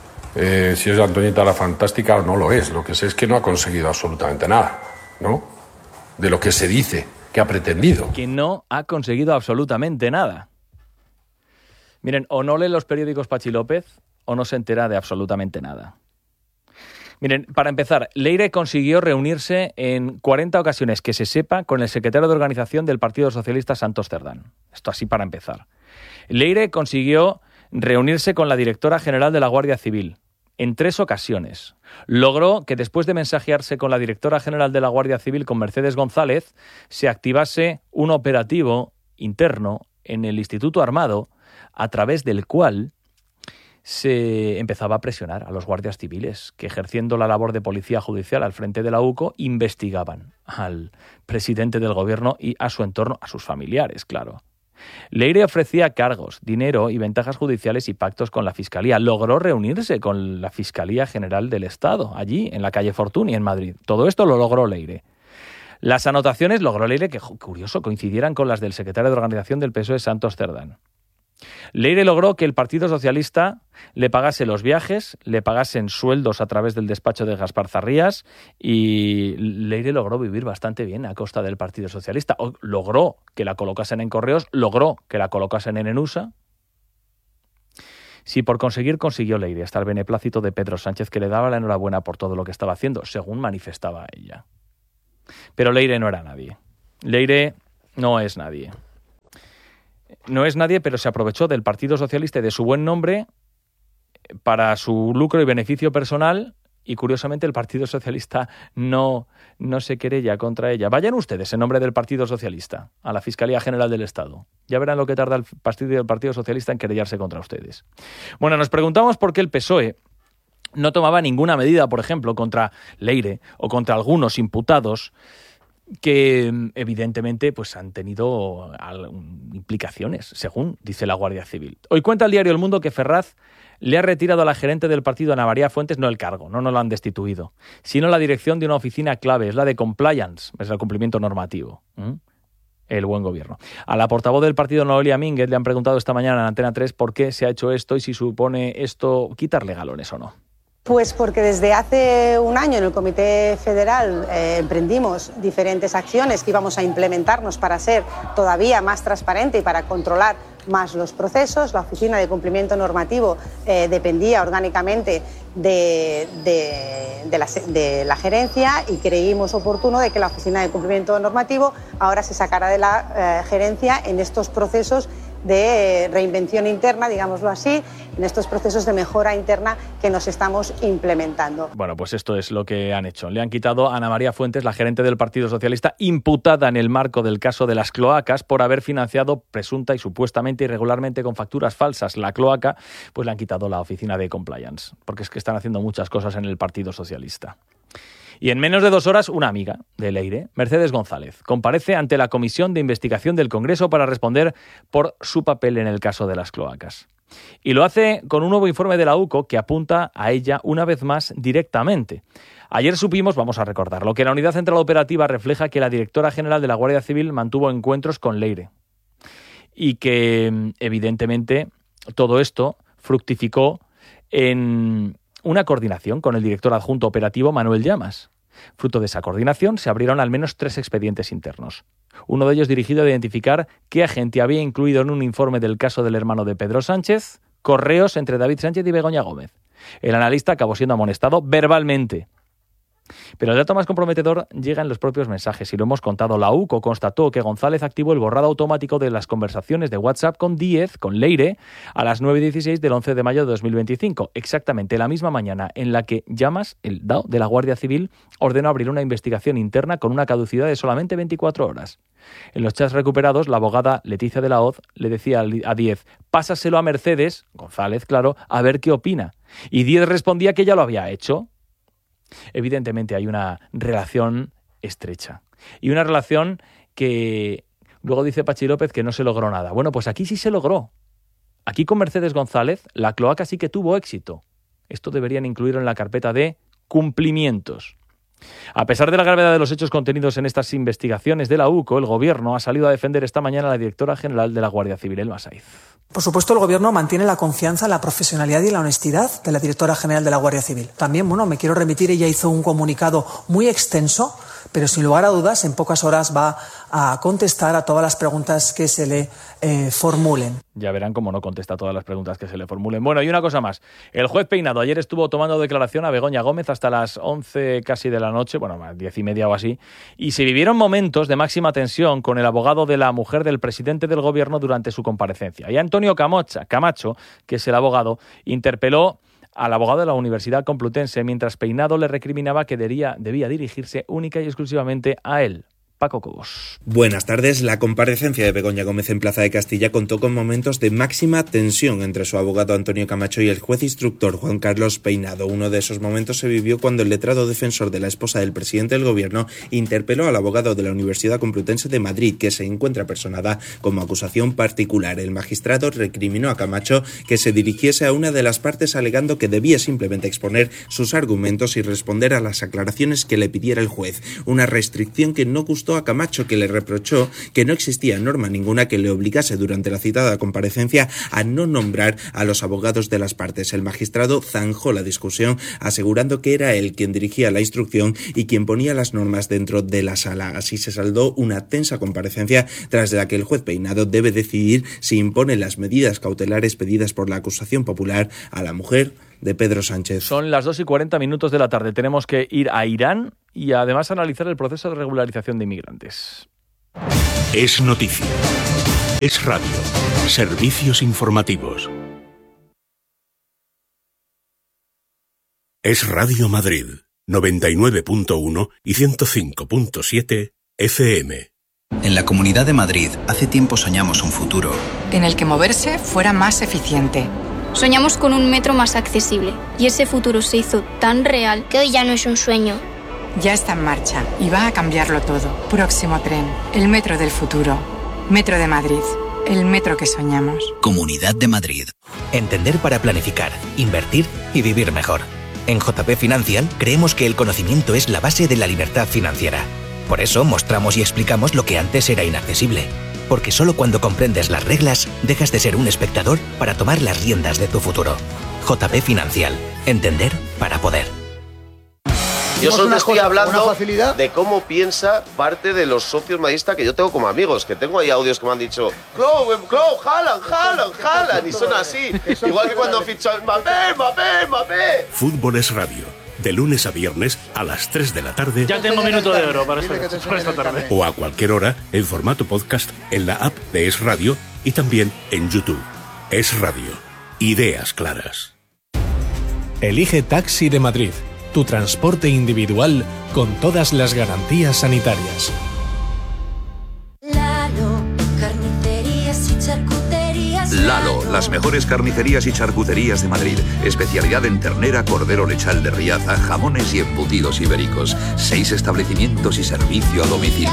si es Antoñita la Fantástica o no lo es. Lo que sé es que no ha conseguido absolutamente nada, ¿no? De lo que se dice que ha pretendido. Que no ha conseguido absolutamente nada. Miren, o no lee los periódicos Pachi López o no se entera de absolutamente nada. Miren, para empezar, Leire consiguió reunirse en 40 ocasiones que se sepa con el secretario de organización del Partido Socialista, Santos Cerdán. Esto así para empezar. Leire consiguió reunirse con la directora general de la Guardia Civil en 3 ocasiones. Logró que después de mensajearse con la directora general de la Guardia Civil, con Mercedes González, se activase un operativo interno en el Instituto Armado a través del cual se empezaba a presionar a los guardias civiles que, ejerciendo la labor de policía judicial al frente de la UCO, investigaban al presidente del gobierno y a su entorno, a sus familiares, claro. Leire ofrecía cargos, dinero y ventajas judiciales y pactos con la Fiscalía. Logró reunirse con la Fiscalía General del Estado, allí, en la calle Fortuny, en Madrid. Todo esto lo logró Leire. Las anotaciones logró Leire que, curioso, coincidieran con las del secretario de organización del PSOE, Santos Cerdán. Leire logró que el Partido Socialista le pagase los viajes, le pagasen sueldos a través del despacho de Gaspar Zarrías, y Leire logró vivir bastante bien a costa del Partido Socialista. Logró que la colocasen en Correos, logró que la colocasen en Enusa. Si por consiguió Leire hasta el beneplácito de Pedro Sánchez, que le daba la enhorabuena por todo lo que estaba haciendo, según manifestaba ella. Pero Leire no era nadie. Leire no es nadie. No es nadie, pero se aprovechó del Partido Socialista y de su buen nombre para su lucro y beneficio personal, y curiosamente el Partido Socialista no se querella contra ella. Vayan ustedes en nombre del Partido Socialista a la Fiscalía General del Estado. Ya verán lo que tarda el Partido Socialista en querellarse contra ustedes. Bueno, nos preguntamos por qué el PSOE no tomaba ninguna medida, por ejemplo, contra Leire o contra algunos imputados que evidentemente pues han tenido implicaciones, según dice la Guardia Civil. Hoy cuenta el diario El Mundo que Ferraz le ha retirado a la gerente del partido, Ana María Fuentes, no el cargo, no lo han destituido, sino la dirección de una oficina clave, es la de compliance, es el cumplimiento normativo. El buen gobierno. A la portavoz del partido, Noelia Mínguez, le han preguntado esta mañana en Antena 3 por qué se ha hecho esto y si supone esto quitarle galones o no. Pues porque desde hace un año en el Comité Federal emprendimos diferentes acciones que íbamos a implementarnos para ser todavía más transparente y para controlar más los procesos. La Oficina de Cumplimiento Normativo dependía orgánicamente de la gerencia, y creímos oportuno de que la Oficina de Cumplimiento Normativo ahora se sacara de la gerencia en estos procesos de reinvención interna, digámoslo así, en estos procesos de mejora interna que nos estamos implementando. Bueno, pues esto es lo que han hecho. Le han quitado a Ana María Fuentes, la gerente del Partido Socialista, imputada en el marco del caso de las cloacas por haber financiado presunta y supuestamente irregularmente con facturas falsas la cloaca, pues le han quitado la oficina de compliance, porque es que están haciendo muchas cosas en el Partido Socialista. Y en menos de 2 horas, una amiga de Leire, Mercedes González, comparece ante la Comisión de Investigación del Congreso para responder por su papel en el caso de las cloacas. Y lo hace con un nuevo informe de la UCO que apunta a ella una vez más directamente. Ayer supimos, vamos a recordarlo, que la Unidad Central Operativa refleja que la directora general de la Guardia Civil mantuvo encuentros con Leire. Y que, evidentemente, todo esto fructificó en una coordinación con el director adjunto operativo, Manuel Llamas. Fruto de esa coordinación se abrieron al menos 3 expedientes internos. Uno de ellos dirigido a identificar qué agente había incluido en un informe del caso del hermano de Pedro Sánchez correos entre David Sánchez y Begoña Gómez. El analista acabó siendo amonestado verbalmente. Pero el dato más comprometedor llega en los propios mensajes, y lo hemos contado. La UCO constató que González activó el borrado automático de las conversaciones de WhatsApp con Díez, con Leire, a las 9:16 del 11 de mayo de 2025, exactamente la misma mañana en la que Llamas, el DAO de la Guardia Civil, ordenó abrir una investigación interna con una caducidad de solamente 24 horas. En los chats recuperados, la abogada Leticia de la Hoz le decía a Díez: pásaselo a Mercedes, González, claro, a ver qué opina. Y Díez respondía que ya lo había hecho. Evidentemente hay una relación estrecha y una relación que luego dice Pachi López que no se logró nada. Bueno, pues aquí sí se logró. Aquí con Mercedes González la cloaca sí que tuvo éxito. Esto deberían incluirlo en la carpeta de cumplimientos. A pesar de la gravedad de los hechos contenidos en estas investigaciones de la UCO, el Gobierno ha salido a defender esta mañana a la directora general de la Guardia Civil, Elma Saiz. Por supuesto, el Gobierno mantiene la confianza, la profesionalidad y la honestidad de la directora general de la Guardia Civil. También, me quiero remitir, ella hizo un comunicado muy extenso, pero sin lugar a dudas, en pocas horas va a contestar a todas las preguntas que se le formulen. Ya verán cómo no contesta a todas las preguntas que se le formulen. Bueno, y una cosa más. El juez Peinado ayer estuvo tomando declaración a Begoña Gómez hasta las 11 casi de la noche, 10:30 o así, y se vivieron momentos de máxima tensión con el abogado de la mujer del presidente del Gobierno durante su comparecencia. Y Antonio Camacho, que es el abogado, interpeló al abogado de la Universidad Complutense mientras Peinado le recriminaba que debía dirigirse única y exclusivamente a él. Paco Cobos. Buenas tardes. La comparecencia de Begoña Gómez en Plaza de Castilla contó con momentos de máxima tensión entre su abogado Antonio Camacho y el juez instructor Juan Carlos Peinado. Uno de esos momentos se vivió cuando el letrado defensor de la esposa del presidente del Gobierno interpeló al abogado de la Universidad Complutense de Madrid, que se encuentra personada como acusación particular. El magistrado recriminó a Camacho que se dirigiese a una de las partes alegando que debía simplemente exponer sus argumentos y responder a las aclaraciones que le pidiera el juez. Una restricción que no gustó amonestó a Camacho, que le reprochó que no existía norma ninguna que le obligase durante la citada comparecencia a no nombrar a los abogados de las partes. El magistrado zanjó la discusión, asegurando que era él quien dirigía la instrucción y quien ponía las normas dentro de la sala. Así se saldó una tensa comparecencia tras la que el juez Peinado debe decidir si impone las medidas cautelares pedidas por la acusación popular a la mujer de Pedro Sánchez. Son las 2:40 de la tarde. Tenemos que ir a Irán y además analizar el proceso de regularización de inmigrantes. Es noticia. Es radio. Servicios informativos. Es Radio Madrid, 99.1 y 105.7 FM. En la Comunidad de Madrid, hace tiempo soñamos un futuro en el que moverse fuera más eficiente. Soñamos con un metro más accesible y ese futuro se hizo tan real que hoy ya no es un sueño. Ya está en marcha y va a cambiarlo todo. Próximo tren, el metro del futuro. Metro de Madrid, el metro que soñamos. Comunidad de Madrid. Entender para planificar, invertir y vivir mejor. En JP Financial creemos que el conocimiento es la base de la libertad financiera. Por eso mostramos y explicamos lo que antes era inaccesible. Porque solo cuando comprendes las reglas, dejas de ser un espectador para tomar las riendas de tu futuro. JP Financial. Entender para poder. Yo solo te estoy hablando de cómo piensa parte de los socios madridistas que yo tengo como amigos, que tengo ahí audios que me han dicho Haaland, y son así. Igual que cuando fichó Mbappé. Fútbol es radio. De lunes a viernes a las 3 de la tarde. Ya tengo minuto de oro para esta tarde. O a cualquier hora en formato podcast en la app de Es Radio y también en YouTube. Es Radio. Ideas claras. Elige Taxi de Madrid. Tu transporte individual con todas las garantías sanitarias. Lalo, las mejores carnicerías y charcuterías de Madrid. Especialidad en ternera, cordero lechal de Riaza, jamones y embutidos ibéricos. 6 establecimientos y servicio a domicilio.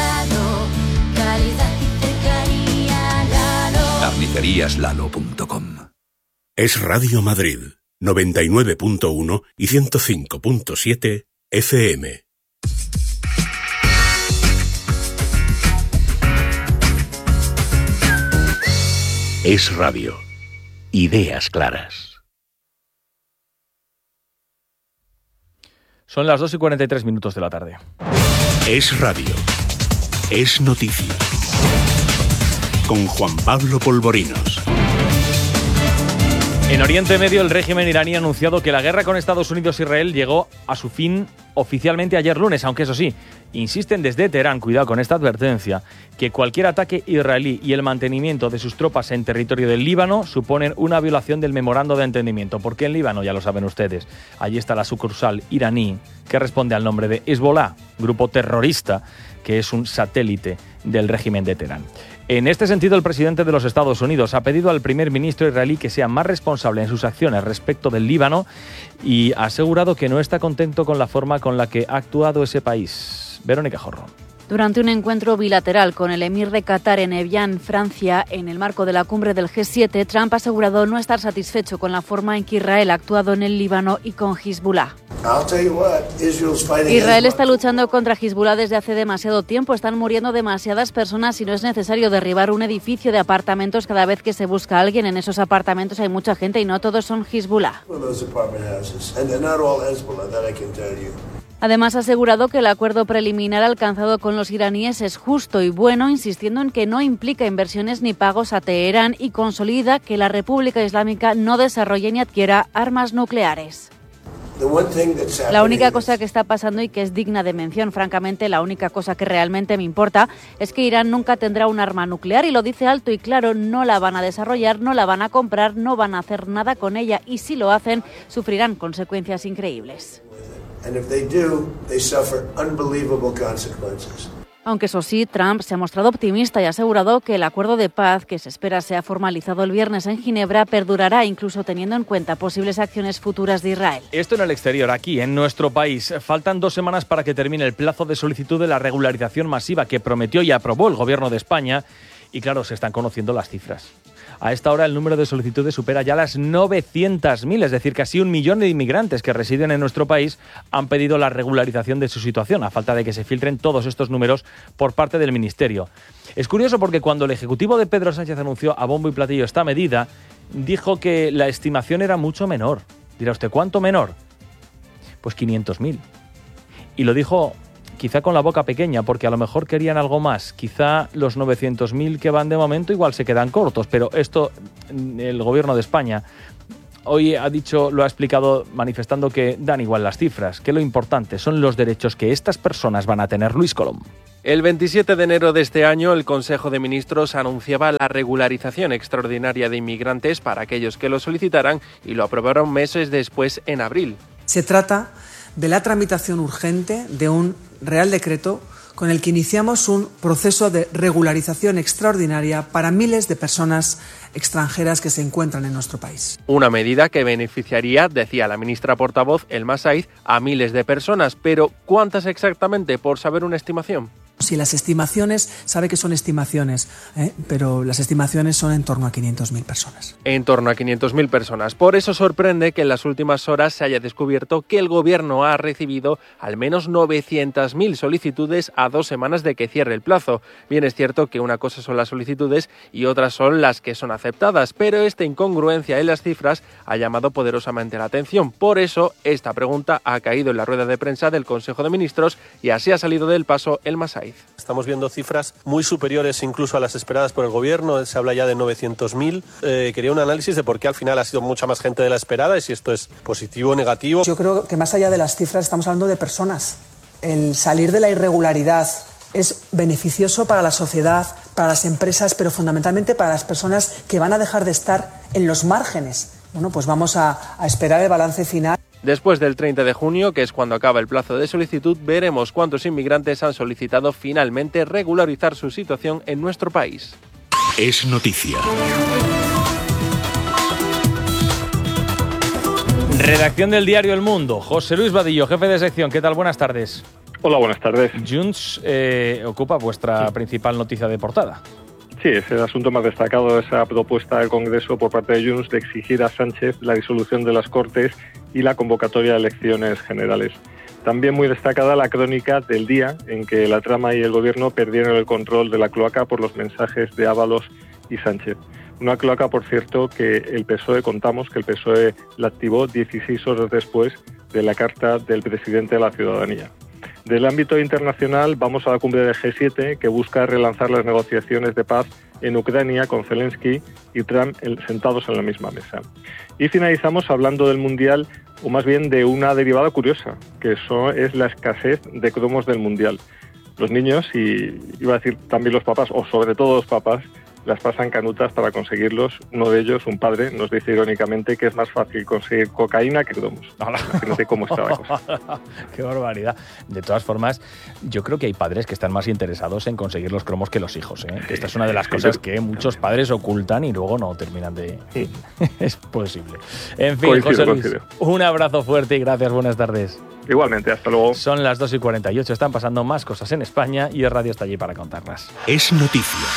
Carniceríaslalo.com. Es Radio Madrid, 99.1 y 105.7 FM. Es Radio. Ideas claras. Son las 2:43 de la tarde. Es Radio. Es noticia. Con Juan Pablo Polvorinos. En Oriente Medio, el régimen iraní ha anunciado que la guerra con Estados Unidos e Israel llegó a su fin oficialmente ayer lunes, aunque eso sí, insisten desde Teherán, cuidado con esta advertencia, que cualquier ataque israelí y el mantenimiento de sus tropas en territorio del Líbano suponen una violación del memorando de entendimiento. Porque en Líbano, ya lo saben ustedes, allí está la sucursal iraní que responde al nombre de Hezbollah, grupo terrorista que es un satélite del régimen de Teherán. En este sentido, el presidente de los Estados Unidos ha pedido al primer ministro israelí que sea más responsable en sus acciones respecto del Líbano y ha asegurado que no está contento con la forma con la que ha actuado ese país. Verónica Jorro. Durante un encuentro bilateral con el emir de Qatar en Evian, Francia, en el marco de la cumbre del G7, Trump ha asegurado no estar satisfecho con la forma en que Israel ha actuado en el Líbano y con Hezbollah. Israel está luchando contra Hezbollah desde hace demasiado tiempo. Están muriendo demasiadas personas y no es necesario derribar un edificio de apartamentos cada vez que se busca a alguien. En esos apartamentos hay mucha gente y no todos son Hezbollah. Además, ha asegurado que el acuerdo preliminar alcanzado con los iraníes es justo y bueno, insistiendo en que no implica inversiones ni pagos a Teherán y consolida que la República Islámica no desarrolle ni adquiera armas nucleares. La única cosa que está pasando y que es digna de mención, francamente, la única cosa que realmente me importa es que Irán nunca tendrá un arma nuclear y lo dice alto y claro, no la van a desarrollar, no la van a comprar, no van a hacer nada con ella y si lo hacen, sufrirán consecuencias increíbles. Aunque eso sí, Trump se ha mostrado optimista y ha asegurado que el acuerdo de paz, que se espera sea formalizado el viernes en Ginebra, perdurará incluso teniendo en cuenta posibles acciones futuras de Israel. Esto en el exterior, aquí en nuestro país. Faltan 2 semanas para que termine el plazo de solicitud de la regularización masiva que prometió y aprobó el Gobierno de España Y claro, se están conociendo las cifras. A esta hora el número de solicitudes supera ya las 900.000, es decir, casi 1 millón de inmigrantes que residen en nuestro país han pedido la regularización de su situación, a falta de que se filtren todos estos números por parte del Ministerio. Es curioso porque cuando el Ejecutivo de Pedro Sánchez anunció a bombo y platillo esta medida, dijo que la estimación era mucho menor. Dirá usted, ¿cuánto menor? Pues 500.000. Y lo dijo quizá con la boca pequeña, porque a lo mejor querían algo más. Quizá los 900.000 que van de momento igual se quedan cortos, pero esto el Gobierno de España hoy lo ha explicado manifestando que dan igual las cifras, que lo importante son los derechos que estas personas van a tener. Luis Colom. El 27 de enero de este año, el Consejo de Ministros anunciaba la regularización extraordinaria de inmigrantes para aquellos que lo solicitaran y lo aprobaron meses después, en abril. Se trata de la tramitación urgente de un Real Decreto con el que iniciamos un proceso de regularización extraordinaria para miles de personas extranjeras que se encuentran en nuestro país. Una medida que beneficiaría, decía la ministra portavoz Elma Saiz, a miles de personas. Pero ¿cuántas exactamente, por saber una estimación? Si las estimaciones, sabe que son estimaciones, pero las estimaciones son en torno a 500.000 personas. En torno a 500.000 personas. Por eso sorprende que en las últimas horas se haya descubierto que el Gobierno ha recibido al menos 900.000 solicitudes a 2 semanas de que cierre el plazo. Bien, es cierto que una cosa son las solicitudes y otras son las que son aceptadas, pero esta incongruencia en las cifras ha llamado poderosamente la atención. Por eso, esta pregunta ha caído en la rueda de prensa del Consejo de Ministros y así ha salido del paso Elma Saiz. Estamos viendo cifras muy superiores incluso a las esperadas por el Gobierno. Se habla ya de 900.000. Quería un análisis de por qué al final ha sido mucha más gente de la esperada y si esto es positivo o negativo. Yo creo que más allá de las cifras estamos hablando de personas. El salir de la irregularidad es beneficioso para la sociedad, para las empresas, pero fundamentalmente para las personas que van a dejar de estar en los márgenes. Bueno, pues vamos a esperar el balance final. Después del 30 de junio, que es cuando acaba el plazo de solicitud, veremos cuántos inmigrantes han solicitado finalmente regularizar su situación en nuestro país. Es noticia. Redacción del diario El Mundo. José Luis Vadillo, jefe de sección. ¿Qué tal? Buenas tardes. Hola, buenas tardes. Junts ocupa vuestra principal noticia de portada. Sí, es el asunto más destacado de esa propuesta del Congreso por parte de Junts de exigir a Sánchez la disolución de las Cortes y la convocatoria de elecciones generales. También muy destacada la crónica del día en que la trama y el Gobierno perdieron el control de la cloaca por los mensajes de Ábalos y Sánchez. Una cloaca, por cierto, que el PSOE, contamos que el PSOE la activó 16 horas después de la carta del presidente de la ciudadanía. Del ámbito internacional vamos a la cumbre del G7 que busca relanzar las negociaciones de paz en Ucrania con Zelensky y Trump sentados en la misma mesa. Y finalizamos hablando del Mundial, o más bien de una derivada curiosa, que es la escasez de cromos del Mundial. Los niños, y iba a decir también los papás, o sobre todo los papás, las pasan canutas para conseguirlos. Uno de ellos, un padre, nos dice irónicamente que es más fácil conseguir cocaína que cromos. Imagínate cómo está la cosa. Qué barbaridad. De todas formas, yo creo que hay padres que están más interesados en conseguir los cromos que los hijos, ¿eh? Sí, esta es una de las cosas que muchos padres ocultan y luego no terminan de... Sí. Es posible. En fin, José Luis, un abrazo fuerte y gracias. Buenas tardes. Igualmente, hasta luego. Son las 2:48. Están pasando más cosas en España y el radio está allí para contarlas. Es noticia.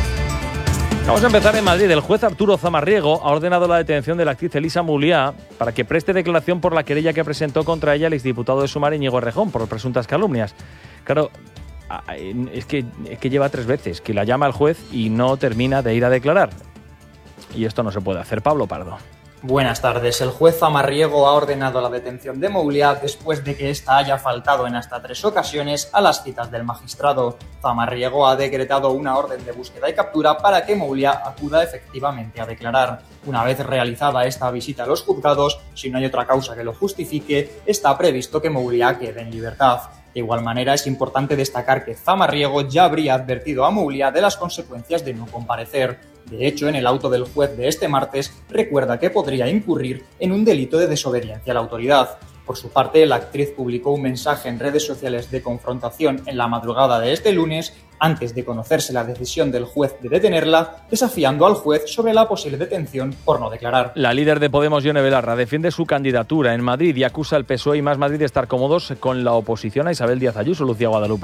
Vamos a empezar en Madrid. El juez Arturo Zamarriego ha ordenado la detención de la actriz Elisa Mouliá para que preste declaración por la querella que presentó contra ella el exdiputado de Sumar, Íñigo Errejón, por presuntas calumnias. Claro, es que lleva 3 veces que la llama el juez y no termina de ir a declarar. Y esto no se puede hacer. Pablo Pardo. Buenas tardes. El juez Zamarriego ha ordenado la detención de Mouliá después de que ésta haya faltado en hasta 3 ocasiones a las citas del magistrado. Zamarriego ha decretado una orden de búsqueda y captura para que Mouliá acuda efectivamente a declarar. Una vez realizada esta visita a los juzgados, si no hay otra causa que lo justifique, está previsto que Mouliá quede en libertad. De igual manera, es importante destacar que Zamarriego ya habría advertido a Mouliá de las consecuencias de no comparecer. De hecho, en el auto del juez de este martes, recuerda que podría incurrir en un delito de desobediencia a la autoridad. Por su parte, la actriz publicó un mensaje en redes sociales de confrontación en la madrugada de este lunes, antes de conocerse la decisión del juez de detenerla, desafiando al juez sobre la posible detención por no declarar. La líder de Podemos, Ione Belarra, defiende su candidatura en Madrid y acusa al PSOE y Más Madrid de estar cómodos con la oposición a Isabel Díaz Ayuso. Lucía Guadalupe.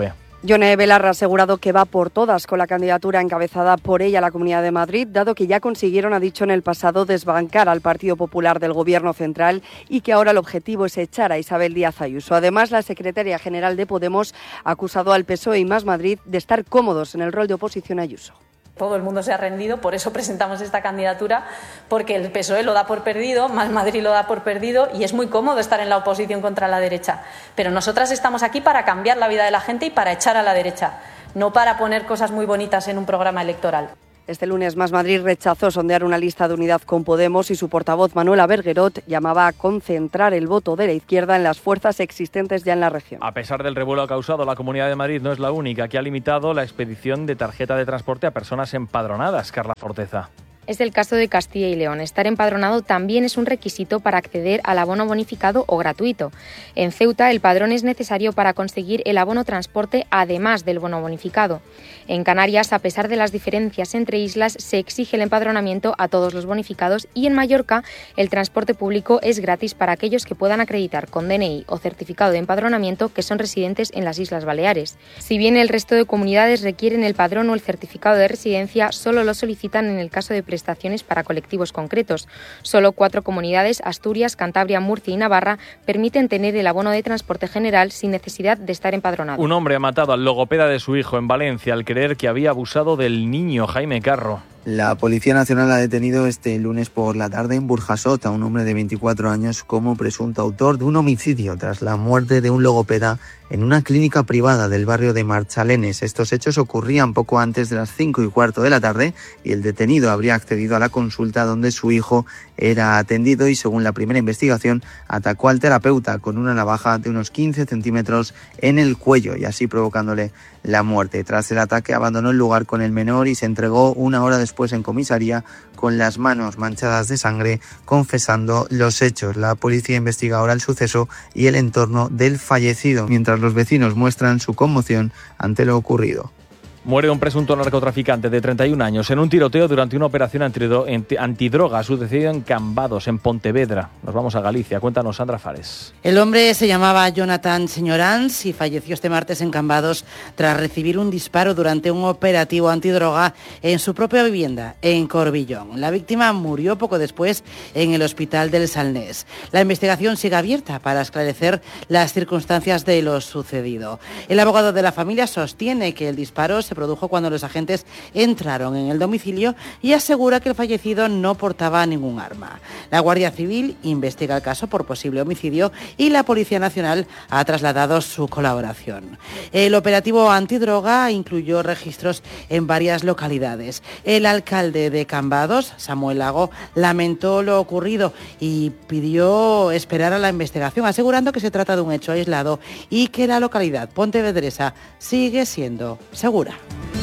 Yone Belarra ha asegurado que va por todas con la candidatura encabezada por ella a la Comunidad de Madrid, dado que ya consiguieron, ha dicho en el pasado, desbancar al Partido Popular del Gobierno central y que ahora el objetivo es echar a Isabel Díaz Ayuso. Además, la secretaria general de Podemos ha acusado al PSOE y Más Madrid de estar cómodos en el rol de oposición a Ayuso. Todo el mundo se ha rendido, por eso presentamos esta candidatura, porque el PSOE lo da por perdido, Más Madrid lo da por perdido y es muy cómodo estar en la oposición contra la derecha. Pero nosotras estamos aquí para cambiar la vida de la gente y para echar a la derecha, no para poner cosas muy bonitas en un programa electoral. Este lunes Más Madrid rechazó sondear una lista de unidad con Podemos y su portavoz Manuela Berguerot llamaba a concentrar el voto de la izquierda en las fuerzas existentes ya en la región. A pesar del revuelo causado, la Comunidad de Madrid no es la única que ha limitado la expedición de tarjeta de transporte a personas empadronadas. Carla Forteza. Es el caso de Castilla y León. Estar empadronado también es un requisito para acceder al abono bonificado o gratuito. En Ceuta, el padrón es necesario para conseguir el abono transporte, además del bono bonificado. En Canarias, a pesar de las diferencias entre islas, se exige el empadronamiento a todos los bonificados y en Mallorca, el transporte público es gratis para aquellos que puedan acreditar con DNI o certificado de empadronamiento que son residentes en las Islas Baleares. Si bien el resto de comunidades requieren el padrón o el certificado de residencia, solo lo solicitan en el caso de prestaciones para colectivos concretos. Solo 4 comunidades, Asturias, Cantabria, Murcia y Navarra, permiten tener el abono de transporte general sin necesidad de estar empadronado. Un hombre ha matado al logopeda de su hijo en Valencia al creer que había abusado del niño. Jaime Carro. La Policía Nacional ha detenido este lunes por la tarde en Burjasot a un hombre de 24 años como presunto autor de un homicidio tras la muerte de un logopeda en una clínica privada del barrio de Marchalenes. Estos hechos ocurrían poco antes de las 5:15 de la tarde y el detenido habría accedido a la consulta donde su hijo era atendido y, según la primera investigación, atacó al terapeuta con una navaja de unos 15 centímetros en el cuello y así provocándole la muerte. Tras el ataque abandonó el lugar con el menor y se entregó una hora después en comisaría con las manos manchadas de sangre, confesando los hechos. La policía investiga ahora el suceso y el entorno del fallecido, mientras los vecinos muestran su conmoción ante lo ocurrido. Muere un presunto narcotraficante de 31 años en un tiroteo durante una operación antidroga sucedido en Cambados, en Pontevedra. Nos vamos a Galicia. Cuéntanos, Sandra Fares. El hombre se llamaba Jonathan Señorans y falleció este martes en Cambados tras recibir un disparo durante un operativo antidroga en su propia vivienda, en Corbillón. La víctima murió poco después en el hospital del Salnés. La investigación sigue abierta para esclarecer las circunstancias de lo sucedido. El abogado de la familia sostiene que el disparo se produjo cuando los agentes entraron en el domicilio y asegura que el fallecido no portaba ningún arma. La Guardia Civil investiga el caso por posible homicidio y la Policía Nacional ha trasladado su colaboración. El operativo antidroga incluyó registros en varias localidades. El alcalde de Cambados, Samuel Lago, lamentó lo ocurrido y pidió esperar a la investigación, asegurando que se trata de un hecho aislado y que la localidad pontevedresa sigue siendo segura.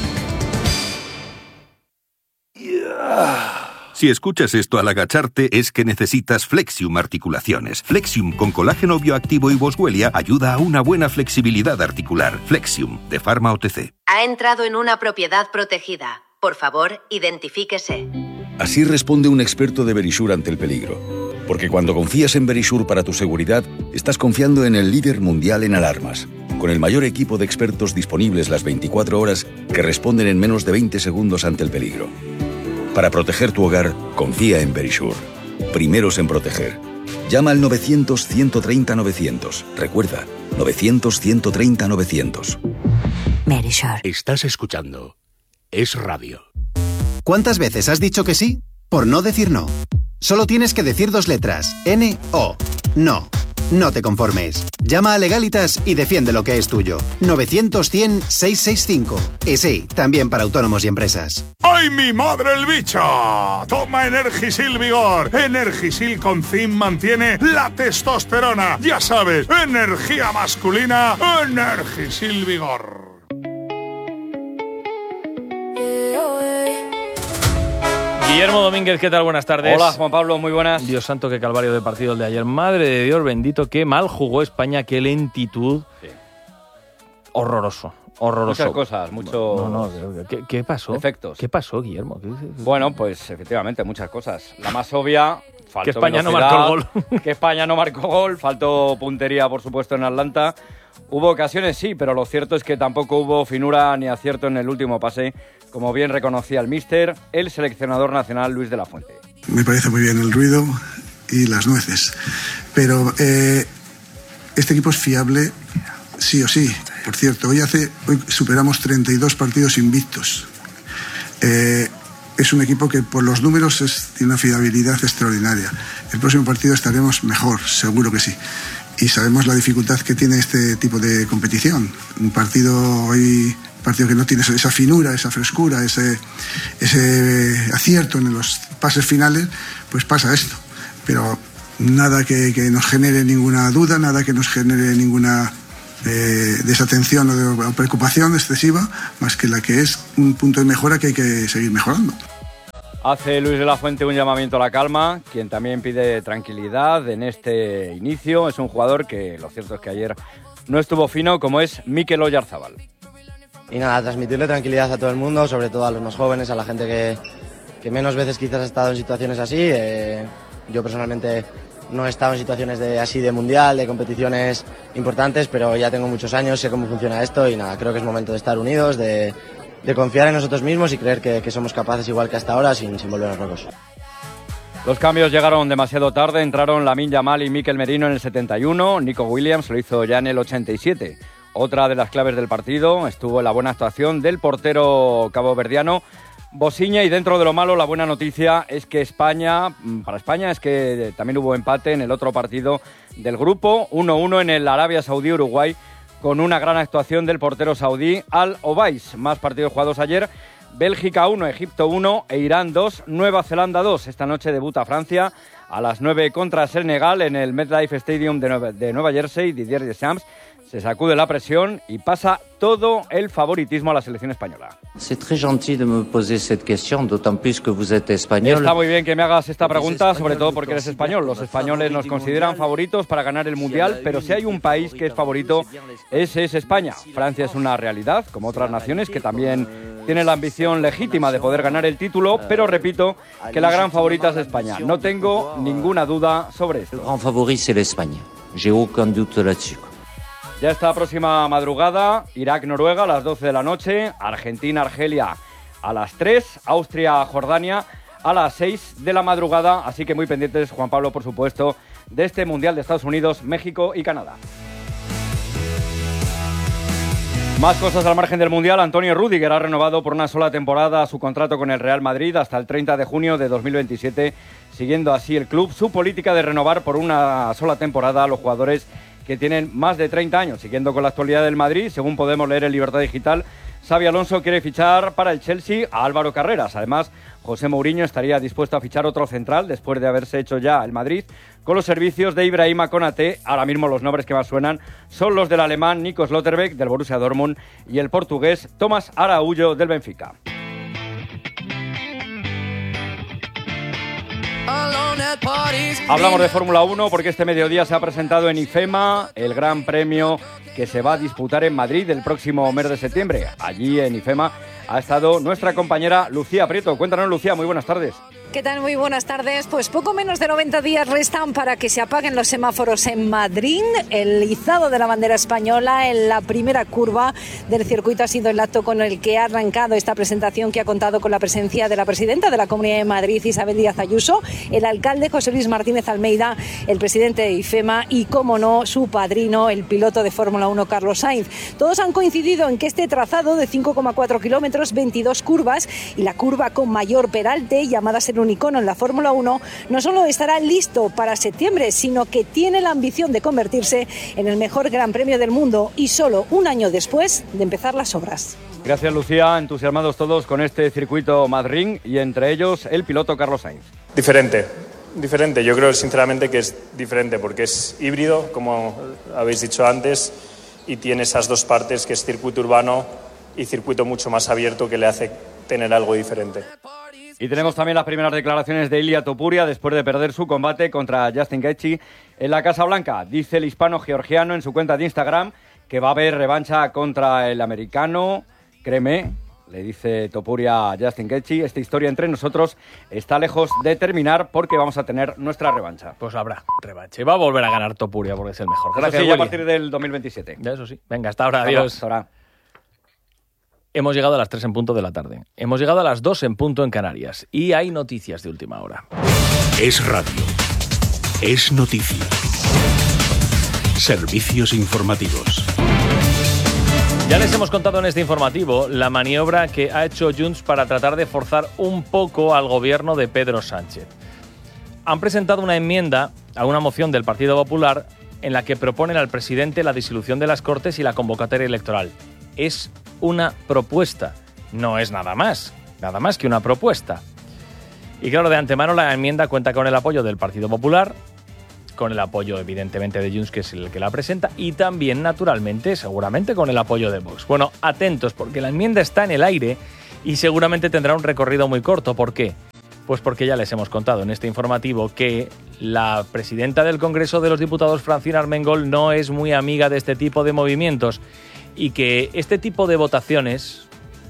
Si escuchas esto al agacharte es que necesitas Flexium Articulaciones. Flexium con colágeno bioactivo y boswellia ayuda a una buena flexibilidad articular. Flexium, de Pharma OTC. Ha entrado en una propiedad protegida. Por favor, identifíquese. Así responde un experto de Verisure ante el peligro. Porque cuando confías en Verisure para tu seguridad, estás confiando en el líder mundial en alarmas. Con el mayor equipo de expertos disponibles las 24 horas que responden en menos de 20 segundos ante el peligro. Para proteger tu hogar, confía en Verisure. Primeros en proteger. Llama al 900-130-900. Recuerda, 900-130-900. Verisure. Estás escuchando Es Radio. ¿Cuántas veces has dicho que sí por no decir no? Solo tienes que decir 2 letras. N-O. No. No te conformes. Llama a Legalitas y defiende lo que es tuyo. 900-100-665. Y sí, también para autónomos y empresas. ¡Ay, mi madre el bicho! Toma Energisil Vigor. Energisil con zinc mantiene la testosterona. Ya sabes, energía masculina, Energisil Vigor. Guillermo Domínguez, ¿qué tal? Buenas tardes. Hola, Juan Pablo, muy buenas. Dios santo, qué calvario de partido el de ayer. Madre de Dios bendito, qué mal jugó España, qué lentitud. Sí. Horroroso. Muchas cosas, ¿Qué pasó? Efectos. ¿Qué pasó, Guillermo? Bueno, pues efectivamente, muchas cosas. La más obvia, Faltó que España no velocidad, marcó el gol. Que España no marcó gol, faltó puntería, por supuesto, en Atlanta. Hubo ocasiones, sí, pero lo cierto es que tampoco hubo finura ni acierto en el último pase, como bien reconocía el míster, el seleccionador nacional Luis de la Fuente. Me parece muy bien el ruido y las nueces, pero este equipo es fiable sí o sí. Por cierto, hoy superamos 32 partidos invictos. Es un equipo que por los números tiene una fiabilidad extraordinaria. El próximo partido estaremos mejor, seguro que sí. Y sabemos la dificultad que tiene este tipo de competición. Un partido que no tiene esa finura, esa frescura, ese acierto en los pases finales, pues pasa esto. Pero nada que nos genere ninguna duda, nada que nos genere ninguna desatención o preocupación excesiva, más que la que es un punto de mejora que hay que seguir mejorando. Hace Luis de la Fuente un llamamiento a la calma, quien también pide tranquilidad en este inicio. Es un jugador que lo cierto es que ayer no estuvo fino, como es Mikel Oyarzabal. Y nada, transmitirle tranquilidad a todo el mundo, sobre todo a los más jóvenes, a la gente que menos veces quizás ha estado en situaciones así. Yo personalmente no he estado en situaciones así de mundial, de competiciones importantes, pero ya tengo muchos años, sé cómo funciona esto y nada, creo que es momento de estar unidos, de confiar en nosotros mismos y creer que somos capaces igual que hasta ahora sin volvernos locos. Los cambios llegaron demasiado tarde, entraron Lamine Yamal y Mikel Merino en el 71, Nico Williams lo hizo ya en el 87. Otra de las claves del partido estuvo en la buena actuación del portero caboverdiano Bosiña, y dentro de lo malo la buena noticia es que para España es que también hubo empate en el otro partido del grupo, 1-1 en el Arabia Saudí-Uruguay, con una gran actuación del portero saudí Al Obaís. Más partidos jugados ayer: Bélgica 1, Egipto 1 e Irán 2, Nueva Zelanda 2. Esta noche debuta Francia a las 9 contra Senegal en el MetLife Stadium de Nueva Jersey. Didier Deschamps se sacude la presión y pasa todo el favoritismo a la selección española. C'est très gentil de me poser cette question, d'autant plus que vous êtes espagnol. Está muy bien que me hagas esta pregunta, sobre todo porque eres español. Los españoles nos consideran favoritos para ganar el Mundial, pero si hay un país que es favorito, ese es España. Francia es una realidad, como otras naciones que también tienen la ambición legítima de poder ganar el título, pero repito que la gran favorita es España. No tengo ninguna duda sobre esto. El gran favorito es España. J'ai aucun doute là-dessus. Ya esta próxima madrugada, Irak-Noruega a las 12 de la noche, Argentina-Argelia a las 3, Austria-Jordania a las 6 de la madrugada. Así que muy pendientes, Juan Pablo, por supuesto, de este Mundial de Estados Unidos, México y Canadá. Más cosas al margen del Mundial. Antonio Rüdiger ha renovado por una sola temporada su contrato con el Real Madrid hasta el 30 de junio de 2027, siguiendo así el club su política de renovar por una sola temporada a los jugadores que tienen más de 30 años. Siguiendo con la actualidad del Madrid, según podemos leer en Libertad Digital, Xabi Alonso quiere fichar para el Chelsea a Álvaro Carreras. Además, José Mourinho estaría dispuesto a fichar otro central después de haberse hecho ya el Madrid con los servicios de Ibrahima Konaté. Ahora mismo los nombres que más suenan son los del alemán Nico Schlotterbeck del Borussia Dortmund y el portugués Tomás Araújo del Benfica. Hablamos de Fórmula 1 porque este mediodía se ha presentado en IFEMA el Gran Premio que se va a disputar en Madrid el próximo mes de septiembre. Allí en IFEMA ha estado nuestra compañera Lucía Prieto. Cuéntanos, Lucía, muy buenas tardes. ¿Qué tal? Muy buenas tardes. Pues poco menos de 90 días restan para que se apaguen los semáforos en Madrid. El izado de la bandera española en la primera curva del circuito ha sido el acto con el que ha arrancado esta presentación, que ha contado con la presencia de la presidenta de la Comunidad de Madrid, Isabel Díaz Ayuso, el alcalde José Luis Martínez Almeida, el presidente de IFEMA y, como no, su padrino, el piloto de Fórmula 1, Carlos Sainz. Todos han coincidido en que este trazado de 5,4 kilómetros, 22 curvas y la curva con mayor peralte, llamada a ser un icono en la Fórmula 1, no solo estará listo para septiembre, sino que tiene la ambición de convertirse en el mejor Gran Premio del mundo, y solo un año después de empezar las obras. Gracias, Lucía. Entusiasmados todos con este circuito Madrid y entre ellos el piloto Carlos Sainz. Diferente, yo creo sinceramente que es diferente porque es híbrido, como habéis dicho antes, y tiene esas dos partes, que es circuito urbano y circuito mucho más abierto, que le hace tener algo diferente. Y tenemos también las primeras declaraciones de Ilia Topuria después de perder su combate contra Justin Gaethje en la Casa Blanca. Dice el hispano-georgiano en su cuenta de Instagram que va a haber revancha contra el americano. Créeme, Le dice Topuria a Justin Gaethje, esta historia entre nosotros está lejos de terminar porque vamos a tener nuestra revancha. Pues habrá revancha. Y va a volver a ganar Topuria porque es el mejor. Gracias, sí, Willy. a partir del 2027. Ya, eso sí. Venga, hasta ahora. Adiós. Hasta ahora. Hemos llegado a las 3 en punto de la tarde. Hemos llegado a las 2 en punto en Canarias. Y hay noticias de última hora. Es radio. Es noticia. Servicios informativos. Ya les hemos contado en este informativo la maniobra que ha hecho Junts para tratar de forzar un poco al gobierno de Pedro Sánchez. Han presentado una enmienda a una moción del Partido Popular en la que proponen al presidente la disolución de las Cortes y la convocatoria electoral. Es una propuesta, no es nada más que una propuesta. Y claro, de antemano la enmienda cuenta con el apoyo del Partido Popular, con el apoyo evidentemente de Junts, que es el que la presenta, y también, naturalmente, seguramente con el apoyo de Vox. Bueno, atentos, porque la enmienda está en el aire y seguramente tendrá un recorrido muy corto. ¿Por qué? Pues porque ya les hemos contado en este informativo que la presidenta del Congreso de los Diputados, Francina Armengol, no es muy amiga de este tipo de movimientos y que este tipo de votaciones,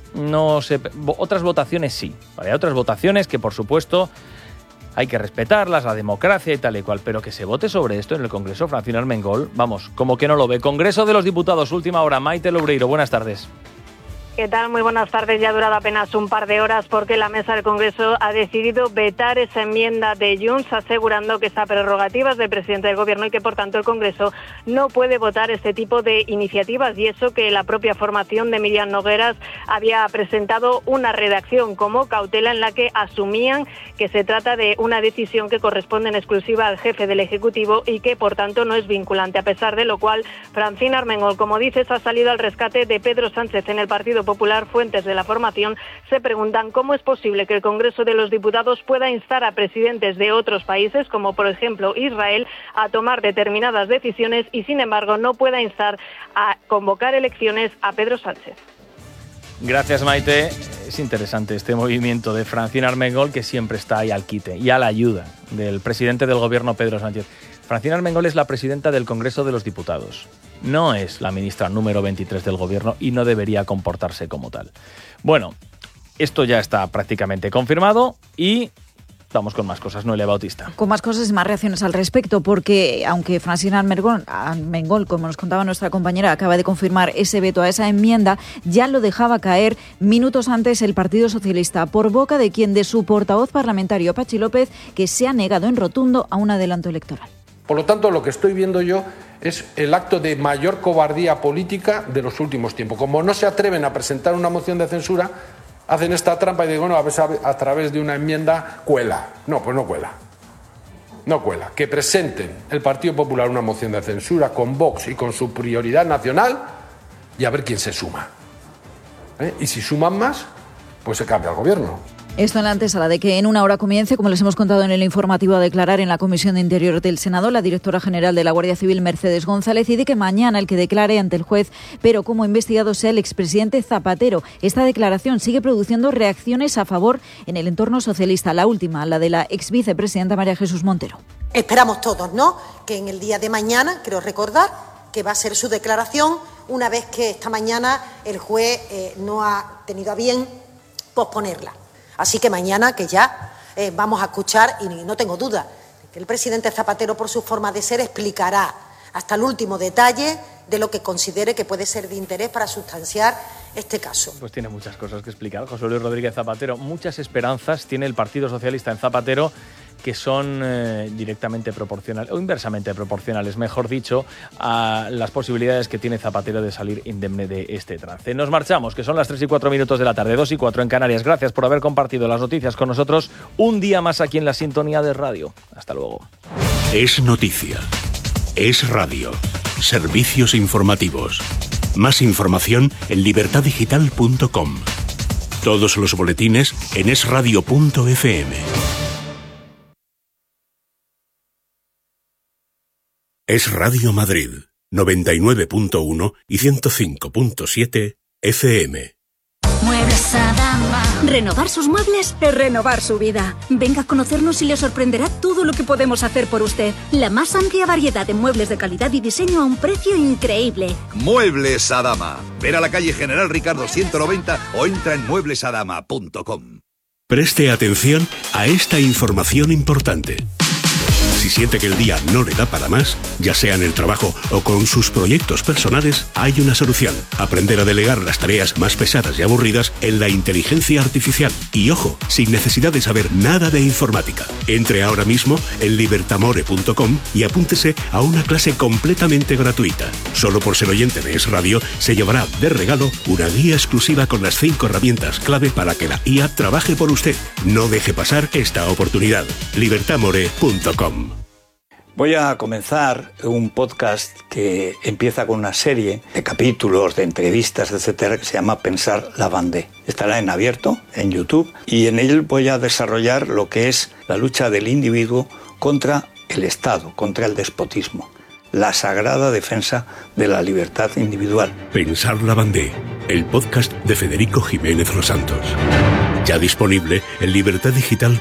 otras votaciones sí, ¿vale? Hay otras votaciones que, por supuesto, hay que respetarlas, la democracia y tal y cual, pero que se vote sobre esto en el Congreso, Francina Armengol, vamos, como que no lo ve. Congreso de los Diputados, última hora. Maite Loureiro, buenas tardes. ¿Qué tal? Muy buenas tardes. Ya ha durado apenas un par de horas porque la mesa del Congreso ha decidido vetar esa enmienda de Junts, asegurando que esa prerrogativa es del presidente del Gobierno y que, por tanto, el Congreso no puede votar este tipo de iniciativas. Y eso que la propia formación de Miriam Nogueras había presentado una redacción como cautela en la que asumían que se trata de una decisión que corresponde en exclusiva al jefe del Ejecutivo y que, por tanto, no es vinculante. A pesar de lo cual, Francina Armengol, como dices, ha salido al rescate de Pedro Sánchez en el Partido Popular. Fuentes de la formación se preguntan cómo es posible que el Congreso de los Diputados pueda instar a presidentes de otros países, como por ejemplo Israel, a tomar determinadas decisiones y sin embargo no pueda instar a convocar elecciones a Pedro Sánchez. Gracias, Maite. Es interesante este movimiento de Francina Armengol, que siempre está ahí al quite y a la ayuda del presidente del Gobierno, Pedro Sánchez. Francina Armengol es la presidenta del Congreso de los Diputados. No es la ministra número 23 del Gobierno y no debería comportarse como tal. Bueno, esto ya está prácticamente confirmado y vamos con más cosas, Noelia Bautista. Con más cosas y más reacciones al respecto, porque aunque Francina Armengol, como nos contaba nuestra compañera, acaba de confirmar ese veto a esa enmienda, ya lo dejaba caer minutos antes el Partido Socialista, por boca de quien de su portavoz parlamentario, Patxi López, que se ha negado en rotundo a un adelanto electoral. Por lo tanto, lo que estoy viendo yo es el acto de mayor cobardía política de los últimos tiempos. Como no se atreven a presentar una moción de censura, hacen esta trampa y dicen, bueno, a través de una enmienda cuela. No, pues no cuela. No cuela. Que presenten el Partido Popular una moción de censura con Vox y con su prioridad nacional y a ver quién se suma. Y si suman más, pues se cambia el gobierno. Esto en la antesala de que en una hora comience, como les hemos contado en el informativo, a declarar en la Comisión de Interior del Senado la directora general de la Guardia Civil, Mercedes González, y de que mañana el que declare ante el juez, pero como investigado, sea el expresidente Zapatero. Esta declaración sigue produciendo reacciones a favor en el entorno socialista. La última, la de la exvicepresidenta María Jesús Montero. Esperamos todos, ¿no?, que en el día de mañana, creo recordar, que va a ser su declaración, una vez que esta mañana el juez no ha tenido a bien posponerla. Así que mañana, que ya vamos a escuchar, y no tengo duda, que el presidente Zapatero, por su forma de ser, explicará hasta el último detalle de lo que considere que puede ser de interés para sustanciar este caso. Pues tiene muchas cosas que explicar José Luis Rodríguez Zapatero. Muchas esperanzas tiene el Partido Socialista en Zapatero, que son directamente proporcionales, o inversamente proporcionales, mejor dicho, a las posibilidades que tiene Zapatero de salir indemne de este trance. Nos marchamos, que son las 3 y 4 minutos de la tarde, 2 y 4 en Canarias. Gracias por haber compartido las noticias con nosotros un día más aquí en la sintonía de radio. Hasta luego. Es noticia. Es radio. Servicios informativos. Más información en libertaddigital.com. Todos los boletines en esradio.fm. Es Radio Madrid, 99.1 y 105.7 FM. Muebles Adama. Renovar sus muebles es renovar su vida. Venga a conocernos y le sorprenderá todo lo que podemos hacer por usted. La más amplia variedad de muebles de calidad y diseño a un precio increíble. Muebles Adama. Ver a la calle General Ricardo 190 o entra en mueblesadama.com. Preste atención a esta información importante. Si siente que el día no le da para más, ya sea en el trabajo o con sus proyectos personales, hay una solución. Aprender a delegar las tareas más pesadas y aburridas en la inteligencia artificial. Y ojo, sin necesidad de saber nada de informática. Entre ahora mismo en libertamore.com y apúntese a una clase completamente gratuita. Solo por ser oyente de Es Radio, se llevará de regalo una guía exclusiva con las 5 herramientas clave para que la IA trabaje por usted. No deje pasar esta oportunidad. libertamore.com. Voy a comenzar un podcast que empieza con una serie de capítulos, de entrevistas, etcétera, que se llama Pensar la Vendée. Estará en abierto, en YouTube, y en él voy a desarrollar lo que es la lucha del individuo contra el Estado, contra el despotismo. La sagrada defensa de la libertad individual. Pensar la Vendée, el podcast de Federico Jiménez Los Santos. Ya disponible en libertaddigital.es.